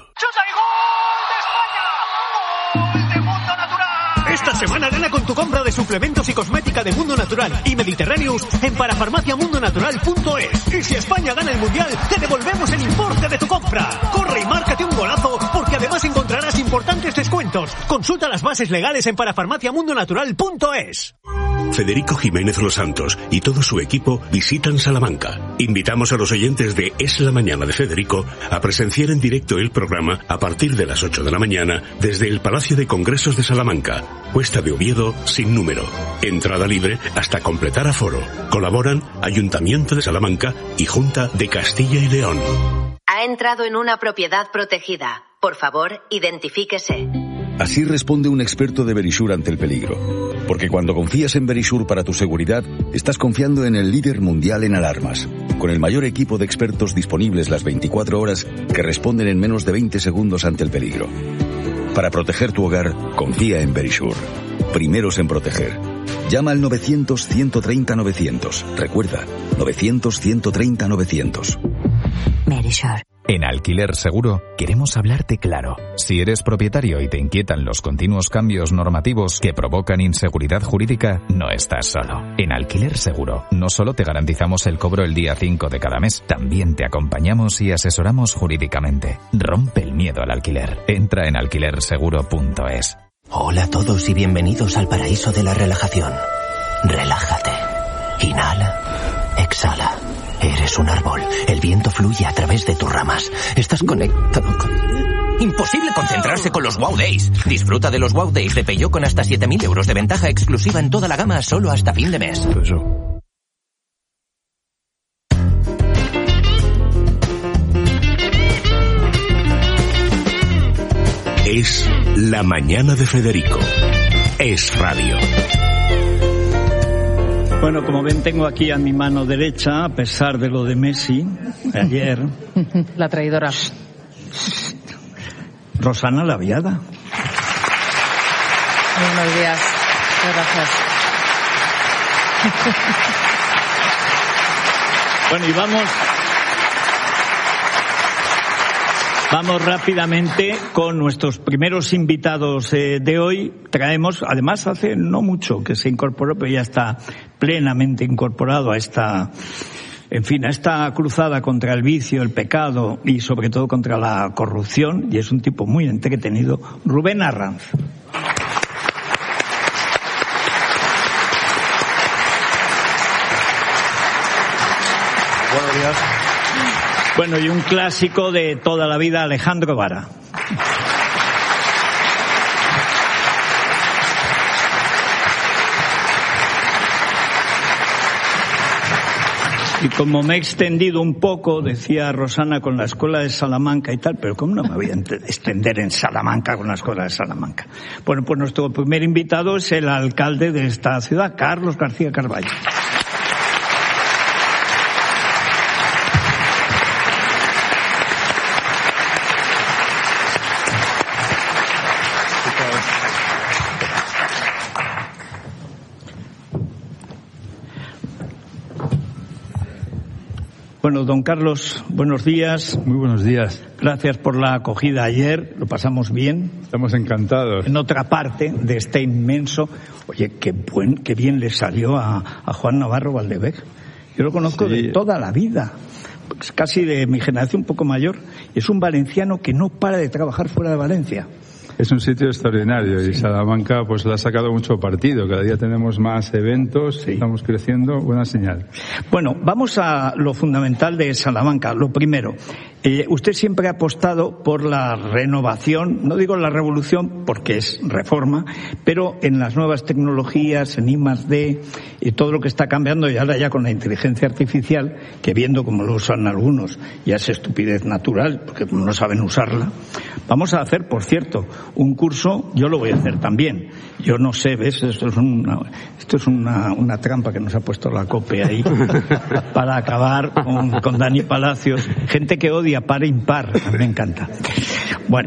Esta semana gana con tu compra de suplementos y cosmética de Mundo Natural y Mediterráneos en parafarmaciamundonatural punto es. Y si España gana el Mundial, te devolvemos el importe de tu compra. Corre y márcate un golazo, porque además encontrarás importantes descuentos. Consulta las bases legales en parafarmaciamundonatural punto es. Federico Jiménez Los Santos y todo su equipo visitan Salamanca. Invitamos a los oyentes de Es la Mañana de Federico a presenciar en directo el programa a partir de las ocho de la mañana desde el Palacio de Congresos de Salamanca, Cuesta de Oviedo sin número. Entrada libre hasta completar aforo. Colaboran Ayuntamiento de Salamanca y Junta de Castilla y León. Ha entrado en una propiedad protegida. Por favor, identifíquese. Así responde un experto de Verisure ante el peligro. Porque cuando confías en Verisure para tu seguridad, estás confiando en el líder mundial en alarmas, con el mayor equipo de expertos disponibles las veinticuatro horas que responden en menos de veinte segundos ante el peligro. Para proteger tu hogar, confía en Verisure. Primeros en proteger. Llama al novecientos, ciento treinta, novecientos. Recuerda, novecientos, ciento treinta, novecientos. Verisure. En Alquiler Seguro queremos hablarte claro. Si eres propietario y te inquietan los continuos cambios normativos que provocan inseguridad jurídica, no estás solo. En Alquiler Seguro no solo te garantizamos el cobro el día cinco de cada mes, también te acompañamos y asesoramos jurídicamente. Rompe el miedo al alquiler. Entra en alquiler seguro punto es. Hola a todos y bienvenidos al paraíso de la relajación. Relájate. Inhala. Exhala. Eres un árbol. El viento fluye a través de tus ramas. Estás conectado con... Imposible concentrarse con los Wow Days. Disfruta de los Wow Days de Peugeot con hasta siete mil euros de ventaja exclusiva en toda la gama solo hasta fin de mes. Es La Mañana de Federico. Es radio. Bueno, como ven, tengo aquí a mi mano derecha, a pesar de lo de Messi, de ayer... La traidora. Rosana Laviada. Buenos días. Gracias. Bueno, y vamos... Vamos rápidamente con nuestros primeros invitados eh, de hoy. Traemos, además hace no mucho que se incorporó, pero ya está plenamente incorporado a esta, en fin, a esta cruzada contra el vicio, el pecado y sobre todo contra la corrupción, y es un tipo muy entretenido, Rubén Arranz. Buenos días. Bueno, y un clásico de toda la vida, Alejandro Vara. Y como me he extendido un poco, decía Rosana, con la escuela de Salamanca y tal, pero ¿cómo no me voy a extender en Salamanca con la escuela de Salamanca? Bueno, pues nuestro primer invitado es el alcalde de esta ciudad, Carlos García Carballo. Bueno, don Carlos, buenos días. Muy buenos días. Gracias por la acogida ayer, lo pasamos bien. Estamos encantados. En otra parte de este inmenso... Oye, qué buen, qué bien le salió a, a Juan Navarro Valdevez. Yo lo conozco sí. de toda la vida, es casi de mi generación, un poco mayor. Es un valenciano que no para de trabajar fuera de Valencia. Es un sitio extraordinario sí. y Salamanca pues le ha sacado mucho partido. Cada día tenemos más eventos, sí. estamos creciendo, buena señal. Bueno, vamos a lo fundamental de Salamanca. Lo primero, eh, usted siempre ha apostado por la renovación, no digo la revolución porque es reforma, pero en las nuevas tecnologías, en I más D y todo lo que está cambiando, y ahora ya con la inteligencia artificial, que viendo como lo usan algunos ya es estupidez natural, porque no saben usarla. Vamos a hacer, por cierto, un curso, yo lo voy a hacer también. Yo no sé, ¿ves? Esto es una, esto es una, una trampa que nos ha puesto la COPE ahí para acabar con, con Dani Palacios. Gente que odia par e impar, me encanta. Bueno,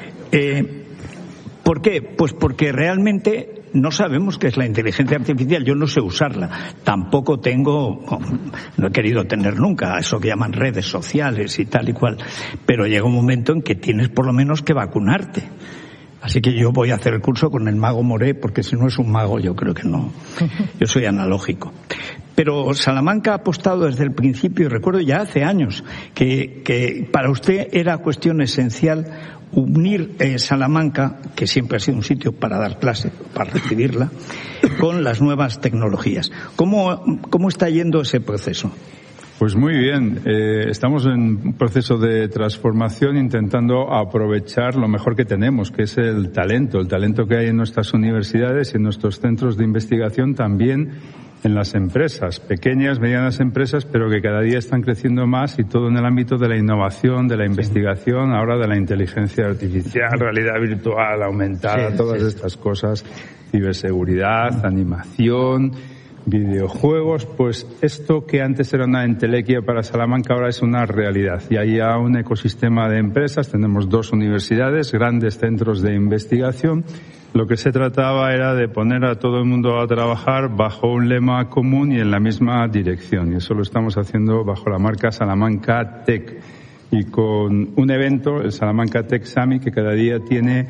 eh, ¿por qué? Pues porque realmente no sabemos qué es la inteligencia artificial. Yo no sé usarla. Tampoco tengo, no he querido tener nunca eso que llaman redes sociales y tal y cual. Pero llega un momento en que tienes por lo menos que vacunarte. Así que yo voy a hacer el curso con el mago Moré, porque si no es un mago, yo creo que no. Yo soy analógico. Pero Salamanca ha apostado desde el principio, y recuerdo ya hace años, que, que para usted era cuestión esencial unir eh, Salamanca, que siempre ha sido un sitio para dar clase, para recibirla, con las nuevas tecnologías. ¿Cómo, cómo está yendo ese proceso? Pues muy bien, eh, estamos en un proceso de transformación intentando aprovechar lo mejor que tenemos, que es el talento, el talento que hay en nuestras universidades y en nuestros centros de investigación, también en las empresas, pequeñas, medianas empresas, pero que cada día están creciendo más, y todo en el ámbito de la innovación, de la investigación, ahora de la inteligencia artificial, realidad virtual aumentada, sí, todas sí. estas cosas, ciberseguridad, animación, videojuegos. Pues esto que antes era una entelequia para Salamanca ahora es una realidad, y hay ya un ecosistema de empresas. Tenemos dos universidades, grandes centros de investigación. Lo que se trataba era de poner a todo el mundo a trabajar bajo un lema común y en la misma dirección, y eso lo estamos haciendo bajo la marca Salamanca Tech. y con un evento, el Salamanca Tech Summit, que cada día tiene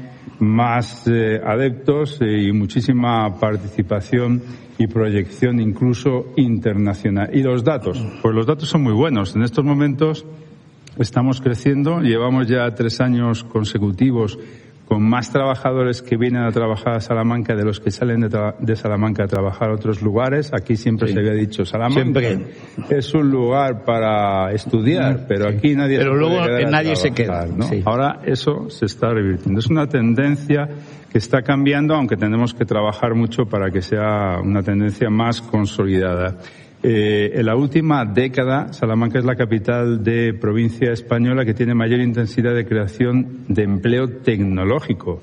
más eh, adeptos y muchísima participación y proyección incluso internacional. Y los datos, pues los datos son muy buenos. En estos momentos estamos creciendo, llevamos ya tres años consecutivos con más trabajadores que vienen a trabajar a Salamanca de los que salen de, tra- de Salamanca a trabajar a otros lugares. Aquí siempre sí. se había dicho, Salamanca siempre. es un lugar para estudiar, pero sí. aquí nadie pero se luego puede quedar nadie a se queda. ¿no? Sí. Ahora eso se está revirtiendo. Es una tendencia que está cambiando, aunque tenemos que trabajar mucho para que sea una tendencia más consolidada. Eh, en la última década, Salamanca es la capital de provincia española que tiene mayor intensidad de creación de empleo tecnológico.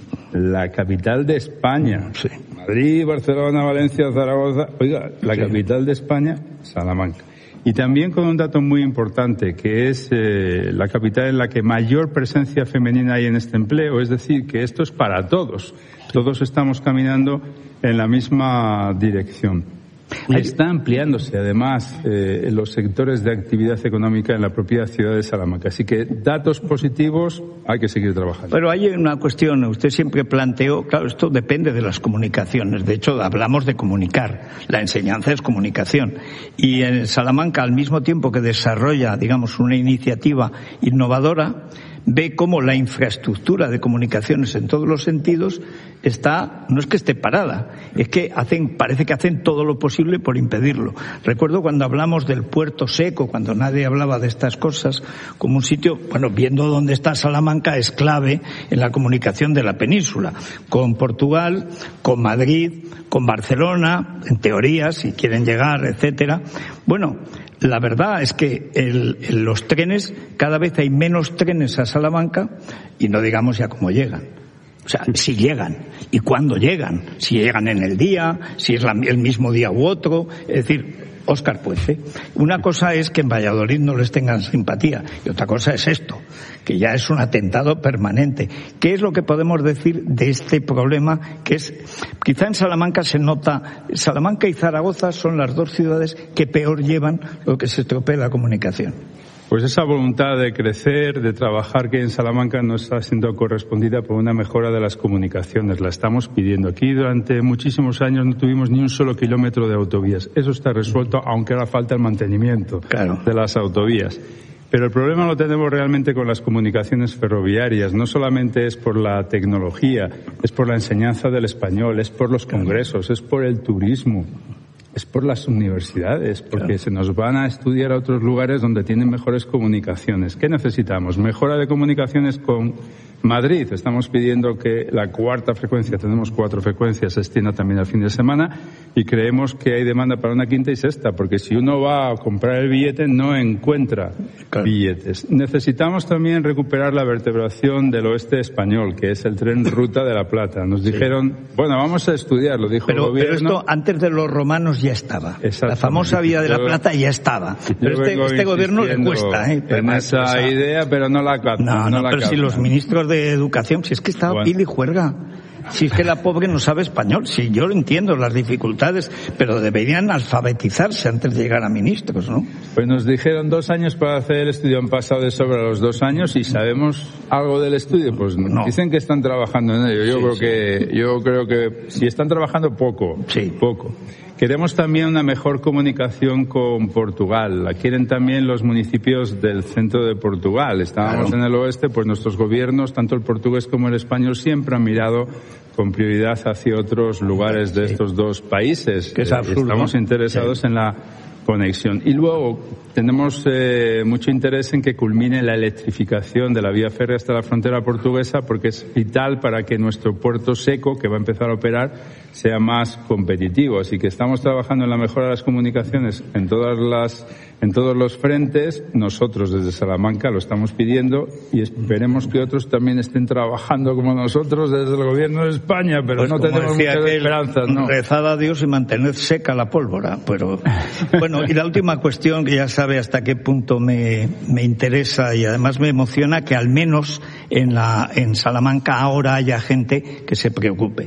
La capital de España. Sí. Madrid, Barcelona, Valencia, Zaragoza. Oiga, la sí. capital de España, Salamanca. Y también con un dato muy importante, que es eh, la capital en la que mayor presencia femenina hay en este empleo. Es decir, que esto es para todos. Todos estamos caminando en la misma dirección. Y está ampliándose, además, eh, en los sectores de actividad económica en la propia ciudad de Salamanca. Así que datos positivos, hay que seguir trabajando. Pero hay una cuestión, usted siempre planteó, claro, esto depende de las comunicaciones. De hecho, hablamos de comunicar. La enseñanza es comunicación. Y en Salamanca, al mismo tiempo que desarrolla, digamos, una iniciativa innovadora, ve cómo la infraestructura de comunicaciones en todos los sentidos está, no es que esté parada, es que hacen, parece que hacen todo lo posible por impedirlo. Recuerdo cuando hablamos del puerto seco, cuando nadie hablaba de estas cosas, como un sitio, bueno, viendo dónde está Salamanca es clave en la comunicación de la península, con Portugal, con Madrid, con Barcelona, en teoría, si quieren llegar, etcétera. Bueno, la verdad es que el, el, los trenes, cada vez hay menos trenes a Salamanca y no digamos ya cómo llegan. O sea, si llegan y cuándo llegan, si llegan en el día, si es la, el mismo día u otro, es decir, Óscar Puente. Una cosa es que en Valladolid no les tengan simpatía y otra cosa es esto, que ya es un atentado permanente. ¿Qué es lo que podemos decir de este problema? Que es, quizá en Salamanca se nota, Salamanca y Zaragoza son las dos ciudades que peor llevan lo que se estropea la comunicación. Pues esa voluntad de crecer, de trabajar que en Salamanca no está siendo correspondida por una mejora de las comunicaciones. La estamos pidiendo. Aquí durante muchísimos años no tuvimos ni un solo kilómetro de autovías. Eso está resuelto, aunque ahora falta el mantenimiento claro. de las autovías. Pero el problema lo tenemos realmente con las comunicaciones ferroviarias. No solamente es por la tecnología, es por la enseñanza del español, es por los congresos, es por el turismo. Es por las universidades, porque claro. se nos van a estudiar a otros lugares donde tienen mejores comunicaciones. ¿Qué necesitamos? Mejora de comunicaciones con Madrid. Estamos pidiendo que la cuarta frecuencia, tenemos cuatro frecuencias, se extienda también al fin de semana y creemos que hay demanda para una quinta y sexta, porque si uno va a comprar el billete no encuentra claro. billetes. Necesitamos también recuperar la vertebración del oeste español, que es el tren Ruta de la Plata. Nos sí. dijeron, bueno, vamos a estudiarlo, dijo pero, el gobierno. Pero esto antes de los romanos ya estaba. La famosa Vía de la Plata ya estaba. Pero este, este gobierno le cuesta, ¿eh? En esa esa idea, pero no la capta. No, no, no la pero capta. Si los ministros de Educación, si es que estaba bueno. pila y juerga. Si es que la pobre no sabe español, si yo lo entiendo, las dificultades, pero deberían alfabetizarse antes de llegar a ministros, ¿no? Pues nos dijeron dos años para hacer el estudio, han pasado de sobra los dos años y sabemos algo del estudio, pues no. Dicen que están trabajando en ello. Yo sí, creo sí. que, yo creo que si están trabajando poco, sí. poco. Queremos también una mejor comunicación con Portugal. La quieren también los municipios del centro de Portugal. Estábamos claro. en el oeste, pues nuestros gobiernos, tanto el portugués como el español, siempre han mirado con prioridad hacia otros lugares de estos dos países. Que es absurdo, Estamos ¿no? interesados sí. en la conexión. Y luego tenemos eh, mucho interés en que culmine la electrificación de la vía férrea hasta la frontera portuguesa, porque es vital para que nuestro puerto seco, que va a empezar a operar, sea más competitivo. Así que estamos trabajando en la mejora de las comunicaciones en todas las, en todos los frentes. Nosotros desde Salamanca lo estamos pidiendo y esperemos que otros también estén trabajando como nosotros desde el gobierno de España, pero pues no tenemos muchas esperanzas, ¿no? Rezad a Dios y mantened seca la pólvora, pero bueno. Y la última cuestión, que ya sabe hasta qué punto me, me interesa y además me emociona, que al menos en la, en Salamanca ahora haya gente que se preocupe.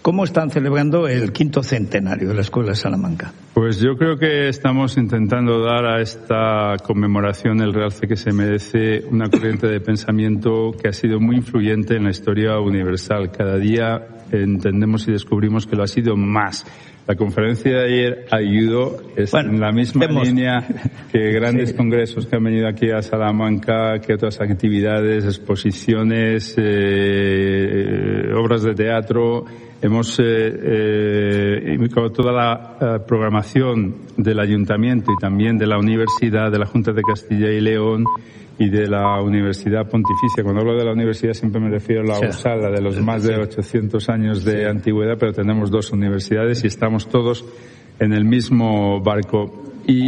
¿Cómo están celebrando el quinto centenario de la Escuela de Salamanca? Pues yo creo que estamos intentando dar a esta conmemoración el realce que se merece, una corriente de pensamiento que ha sido muy influyente en la historia universal. Cada día entendemos y descubrimos que lo ha sido más. La conferencia de ayer ayudó, es bueno, en la misma hemos... línea que grandes sí. congresos que han venido aquí a Salamanca, que otras actividades, exposiciones, eh, obras de teatro. Hemos eh, eh, toda la eh, programación del Ayuntamiento y también de la Universidad, de la Junta de Castilla y León y de la Universidad Pontificia. Cuando hablo de la universidad siempre me refiero a la U S A L, de los más de ochocientos años de sí. antigüedad, pero tenemos dos universidades y estamos todos en el mismo barco.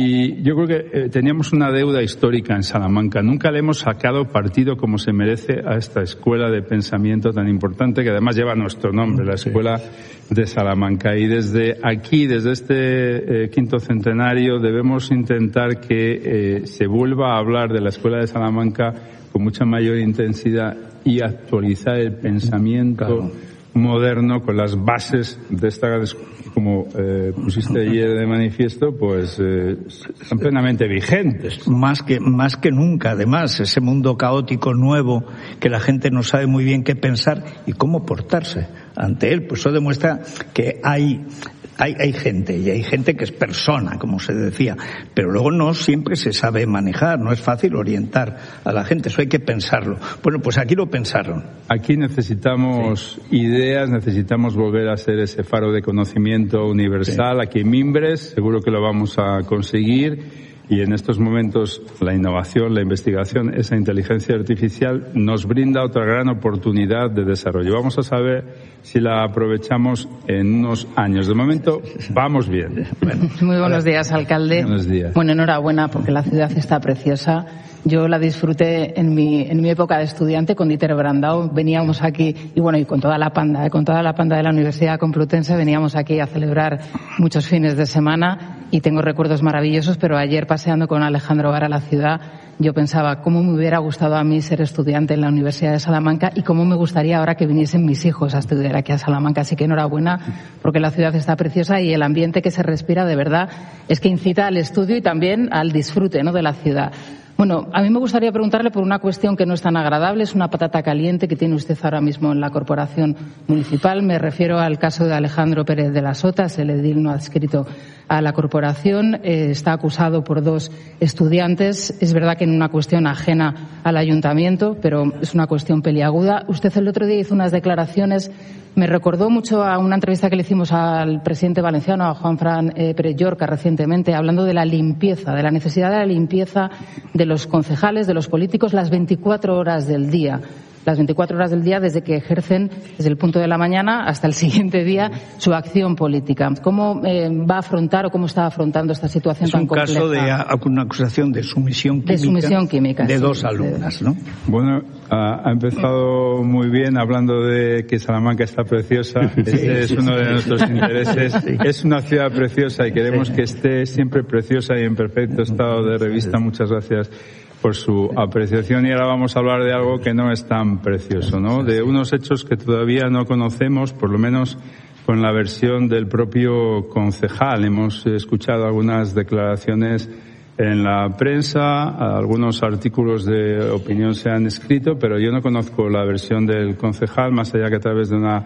Y yo creo que eh, teníamos una deuda histórica en Salamanca. Nunca le hemos sacado partido como se merece a esta escuela de pensamiento tan importante que además lleva nuestro nombre, la Escuela de Salamanca. Y desde aquí, desde este eh, quinto centenario, debemos intentar que eh, se vuelva a hablar de la Escuela de Salamanca con mucha mayor intensidad y actualizar el pensamiento claro. moderno con las bases de esta gran escuela. Como eh, pusiste ayer de manifiesto, pues eh, están plenamente vigentes. Más que, más que nunca, además, ese mundo caótico nuevo que la gente no sabe muy bien qué pensar y cómo portarse ante él. Pues eso demuestra que hay... Hay, hay gente, y hay gente que es persona, como se decía, pero luego no siempre se sabe manejar, no es fácil orientar a la gente, eso hay que pensarlo. Bueno, pues aquí lo pensaron. Aquí necesitamos sí. ideas, necesitamos volver a ser ese faro de conocimiento universal. Sí. Aquí en Mimbres, seguro que lo vamos a conseguir. Y en estos momentos la innovación, la investigación, esa inteligencia artificial nos brinda otra gran oportunidad de desarrollo. Vamos a saber si la aprovechamos en unos años. De momento, vamos bien. Bueno, muy buenos días, alcalde. Buenos días. Bueno, enhorabuena porque la ciudad está preciosa. Yo la disfruté en mi, en mi época de estudiante con Dieter Brandau. Veníamos aquí, y bueno, y con toda la panda, ¿eh? con toda la panda de la Universidad Complutense, veníamos aquí a celebrar muchos fines de semana y tengo recuerdos maravillosos, pero ayer paseando con Alejandro Vara la ciudad, yo pensaba cómo me hubiera gustado a mí ser estudiante en la Universidad de Salamanca y cómo me gustaría ahora que viniesen mis hijos a estudiar aquí a Salamanca. Así que enhorabuena, porque la ciudad está preciosa y el ambiente que se respira de verdad es que incita al estudio y también al disfrute, ¿no?, de la ciudad. Bueno, a mí me gustaría preguntarle por una cuestión que no es tan agradable, es una patata caliente que tiene usted ahora mismo en la corporación municipal. Me refiero al caso de Alejandro Pérez de las Otas, el edil no adscrito a la corporación. Eh, está acusado por dos estudiantes. Es verdad que en una cuestión ajena al ayuntamiento, pero es una cuestión peliaguda. Usted el otro día hizo unas declaraciones. Me recordó mucho a una entrevista que le hicimos al presidente valenciano, a Juanfran eh, Pérez Llorca, recientemente, hablando de la limpieza, de la necesidad de la limpieza de los concejales, de los políticos, las veinticuatro horas del día. Las veinticuatro horas del día desde que ejercen, desde el punto de la mañana hasta el siguiente día, su acción política. ¿Cómo eh, va a afrontar o cómo está afrontando esta situación tan compleja? Es un caso de una acusación de sumisión química de, sumisión química, de sí, dos alumnas, ¿no? Bueno, ha, ha empezado muy bien hablando de que Salamanca está preciosa. Ese es uno de nuestros intereses. Es una ciudad preciosa y queremos que esté siempre preciosa y en perfecto estado de revista. Muchas gracias por su apreciación. Y ahora vamos a hablar de algo que no es tan precioso, ¿no? De unos hechos que todavía no conocemos, por lo menos con la versión del propio concejal. Hemos escuchado algunas declaraciones en la prensa, algunos artículos de opinión se han escrito, pero yo no conozco la versión del concejal, más allá que a través de una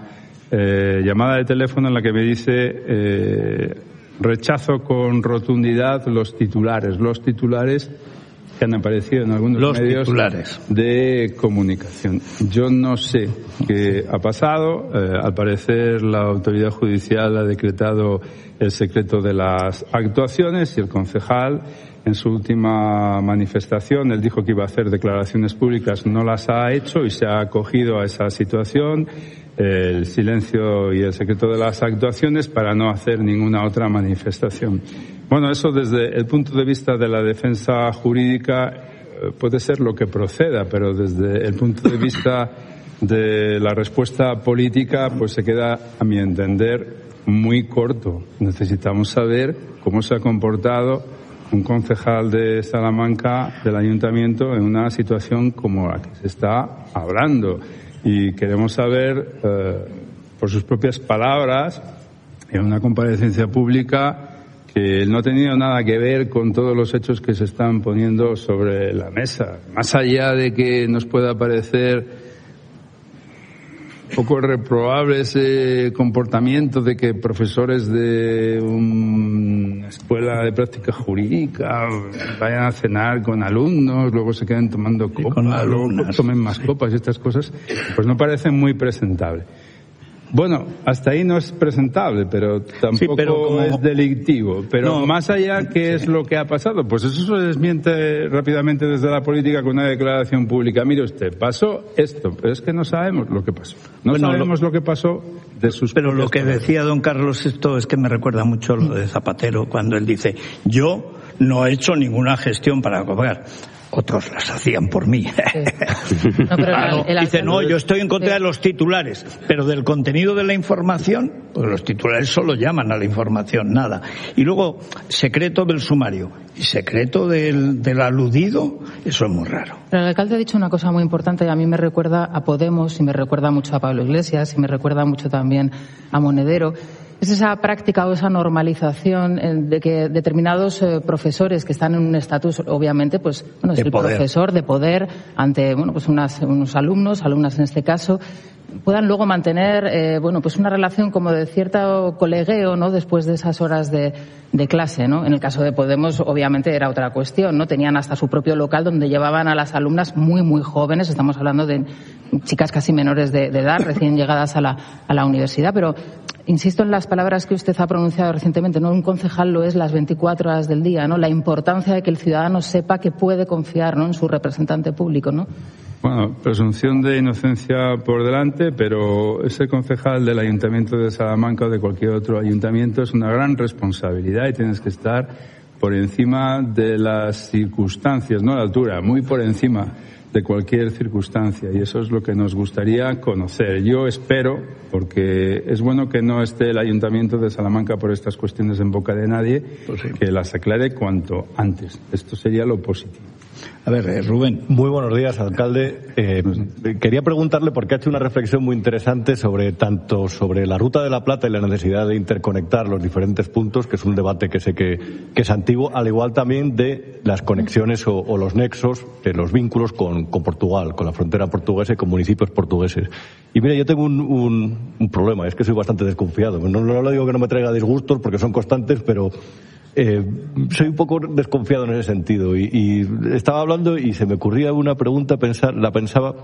eh, llamada de teléfono en la que me dice eh, rechazo con rotundidad los titulares. Los titulares que han aparecido en algunos Los medios titulares. de comunicación. Yo no sé qué ha pasado. Eh, al parecer la autoridad judicial ha decretado el secreto de las actuaciones y el concejal, en su última manifestación, él dijo que iba a hacer declaraciones públicas, no las ha hecho y se ha acogido a esa situación, el silencio y el secreto de las actuaciones, para no hacer ninguna otra manifestación. Bueno, eso desde el punto de vista de la defensa jurídica puede ser lo que proceda, pero desde el punto de vista de la respuesta política, pues se queda, a mi entender, muy corto. Necesitamos saber cómo se ha comportado un concejal de Salamanca, del ayuntamiento, en una situación como la que se está hablando. Y queremos saber, eh, por sus propias palabras, en una comparecencia pública, que no ha tenido nada que ver con todos los hechos que se están poniendo sobre la mesa. Más allá de que nos pueda parecer un poco reprobable ese comportamiento de que profesores de una escuela de práctica jurídica vayan a cenar con alumnos, luego se queden tomando copas, luego tomen más copas y estas cosas, pues no parecen muy presentables. Bueno, hasta ahí no es presentable, pero tampoco sí, pero como... es delictivo. Pero no, más allá, ¿qué sí. es lo que ha pasado? Pues eso se desmiente rápidamente desde la política con una declaración pública. Mire usted, pasó esto, pero es que no sabemos lo que pasó. No bueno, sabemos lo... lo que pasó de sus... Pero lo que palabras. Decía don Carlos esto es que me recuerda mucho lo de Zapatero, cuando él dice, yo no he hecho ninguna gestión para cobrar. Otros las hacían por mí. Sí. No, pero claro, el, el dice, no, yo estoy en contra sí. de los titulares, pero del contenido de la información, pues los titulares solo llaman a la información, nada. Y luego, secreto del sumario y secreto del, del aludido, eso es muy raro. Pero el alcalde ha dicho una cosa muy importante y a mí me recuerda a Podemos y me recuerda mucho a Pablo Iglesias y me recuerda mucho también a Monedero. Es esa práctica o esa normalización de que determinados eh, profesores que están en un estatus, obviamente, pues, bueno, es el poder. profesor de poder ante, bueno, pues unas, unos alumnos, alumnas en este caso, puedan luego mantener, eh, bueno, pues una relación como de cierto colegueo, ¿no? Después de esas horas de, de clase, ¿no? En el caso de Podemos, obviamente, era otra cuestión, ¿no? Tenían hasta su propio local donde llevaban a las alumnas muy, muy jóvenes, estamos hablando de chicas casi menores de, de edad, recién llegadas a la, a la universidad, pero insisto en las palabras que usted ha pronunciado recientemente, ¿no? Un concejal lo es las veinticuatro horas del día, ¿no? La importancia de que el ciudadano sepa que puede confiar, ¿no? En su representante público, ¿no? Bueno, presunción de inocencia por delante, pero ese concejal del Ayuntamiento de Salamanca o de cualquier otro ayuntamiento es una gran responsabilidad y tienes que estar por encima de las circunstancias, no a la altura, muy por encima de cualquier circunstancia, y eso es lo que nos gustaría conocer. Yo espero, porque es bueno que no esté el Ayuntamiento de Salamanca por estas cuestiones en boca de nadie, pues sí. que las aclare cuanto antes. Esto sería lo positivo. A ver, eh, Rubén. Muy buenos días, alcalde. Eh, quería preguntarle, porque ha hecho una reflexión muy interesante sobre tanto sobre la Ruta de la Plata y la necesidad de interconectar los diferentes puntos, que es un debate que sé que, que es antiguo, al igual también de las conexiones o, o los nexos, de los vínculos con, con Portugal, con la frontera portuguesa y con municipios portugueses. Y mira, yo tengo un, un, un problema, es que soy bastante desconfiado. No, no le digo que no me traiga disgustos porque son constantes, pero... Eh, soy un poco desconfiado en ese sentido y, y estaba hablando y se me ocurría una pregunta, pensar, la pensaba,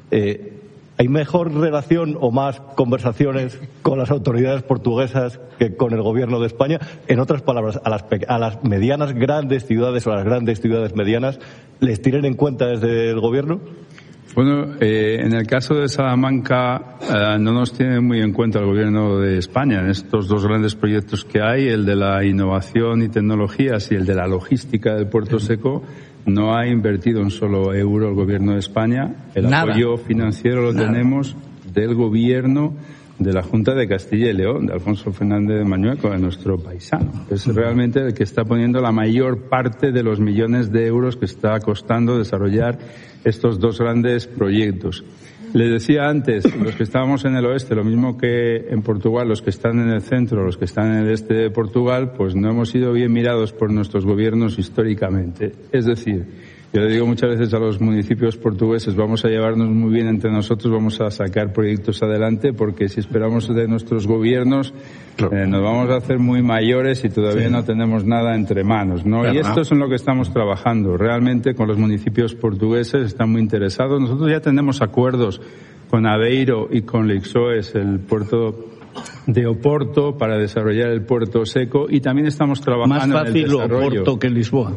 eh, ¿hay mejor relación o más conversaciones con las autoridades portuguesas que con el gobierno de España? En otras palabras, a las, a las medianas grandes ciudades o a las grandes ciudades medianas, ¿les tienen en cuenta desde el gobierno? Bueno, eh, en el caso de Salamanca eh, no nos tiene muy en cuenta el gobierno de España en estos dos grandes proyectos que hay, el de la innovación y tecnologías y el de la logística del Puerto Seco. No ha invertido un solo euro el gobierno de España. El Nada. apoyo financiero lo Nada. tenemos del gobierno de la Junta de Castilla y León, de Alfonso Fernández de Mañueco, de nuestro paisano. Es realmente el que está poniendo la mayor parte de los millones de euros que está costando desarrollar estos dos grandes proyectos. Les decía antes, los que estábamos en el oeste, lo mismo que en Portugal, los que están en el centro, los que están en el este de Portugal, pues no hemos sido bien mirados por nuestros gobiernos históricamente. Es decir, yo le digo muchas veces a los municipios portugueses, vamos a llevarnos muy bien entre nosotros, vamos a sacar proyectos adelante, porque si esperamos de nuestros gobiernos, eh, nos vamos a hacer muy mayores y todavía sí. no tenemos nada entre manos, ¿no? Claro. Y esto es en lo que estamos trabajando. Realmente con los municipios portugueses están muy interesados. Nosotros ya tenemos acuerdos con Aveiro y con Lixoes, el puerto de Oporto, para desarrollar el Puerto Seco, y también estamos trabajando Más fácil en el desarrollo. Oporto que Lisboa.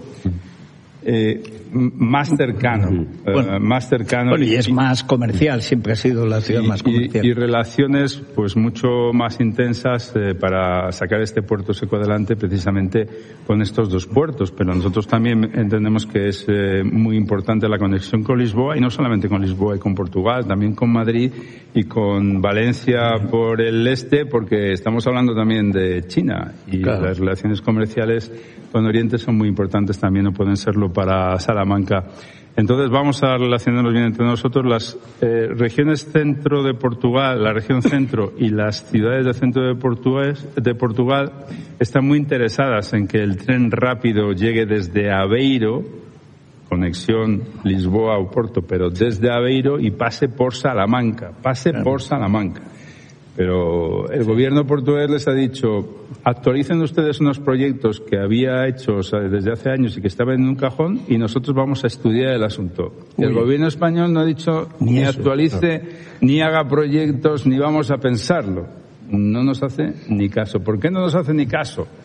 Eh, más cercano, bueno, uh, más cercano bueno, y es más comercial, siempre ha sido la ciudad y, más comercial. Y, y relaciones pues mucho más intensas eh, para sacar este Puerto Seco adelante, precisamente con estos dos puertos. Pero nosotros también entendemos que es eh, muy importante la conexión con Lisboa, y no solamente con Lisboa y con Portugal, también con Madrid y con Valencia por el este, porque estamos hablando también de China y claro. las relaciones comerciales con Oriente son muy importantes también, o pueden serlo para Salamanca. Entonces vamos a relacionarnos bien entre nosotros. Las eh, regiones centro de Portugal, la región centro y las ciudades del centro de Portugal, de Portugal están muy interesadas en que el tren rápido llegue desde Aveiro, conexión Lisboa o Porto, pero desde Aveiro y pase por Salamanca, pase claro. por Salamanca. Pero el gobierno portugués les ha dicho, actualicen ustedes unos proyectos que había hecho, o sea, desde hace años y que estaban en un cajón, y nosotros vamos a estudiar el asunto. Y el gobierno español no ha dicho ni, ni actualice, no. ni haga proyectos, ni vamos a pensarlo. No nos hace ni caso. ¿Por qué no nos hace ni caso?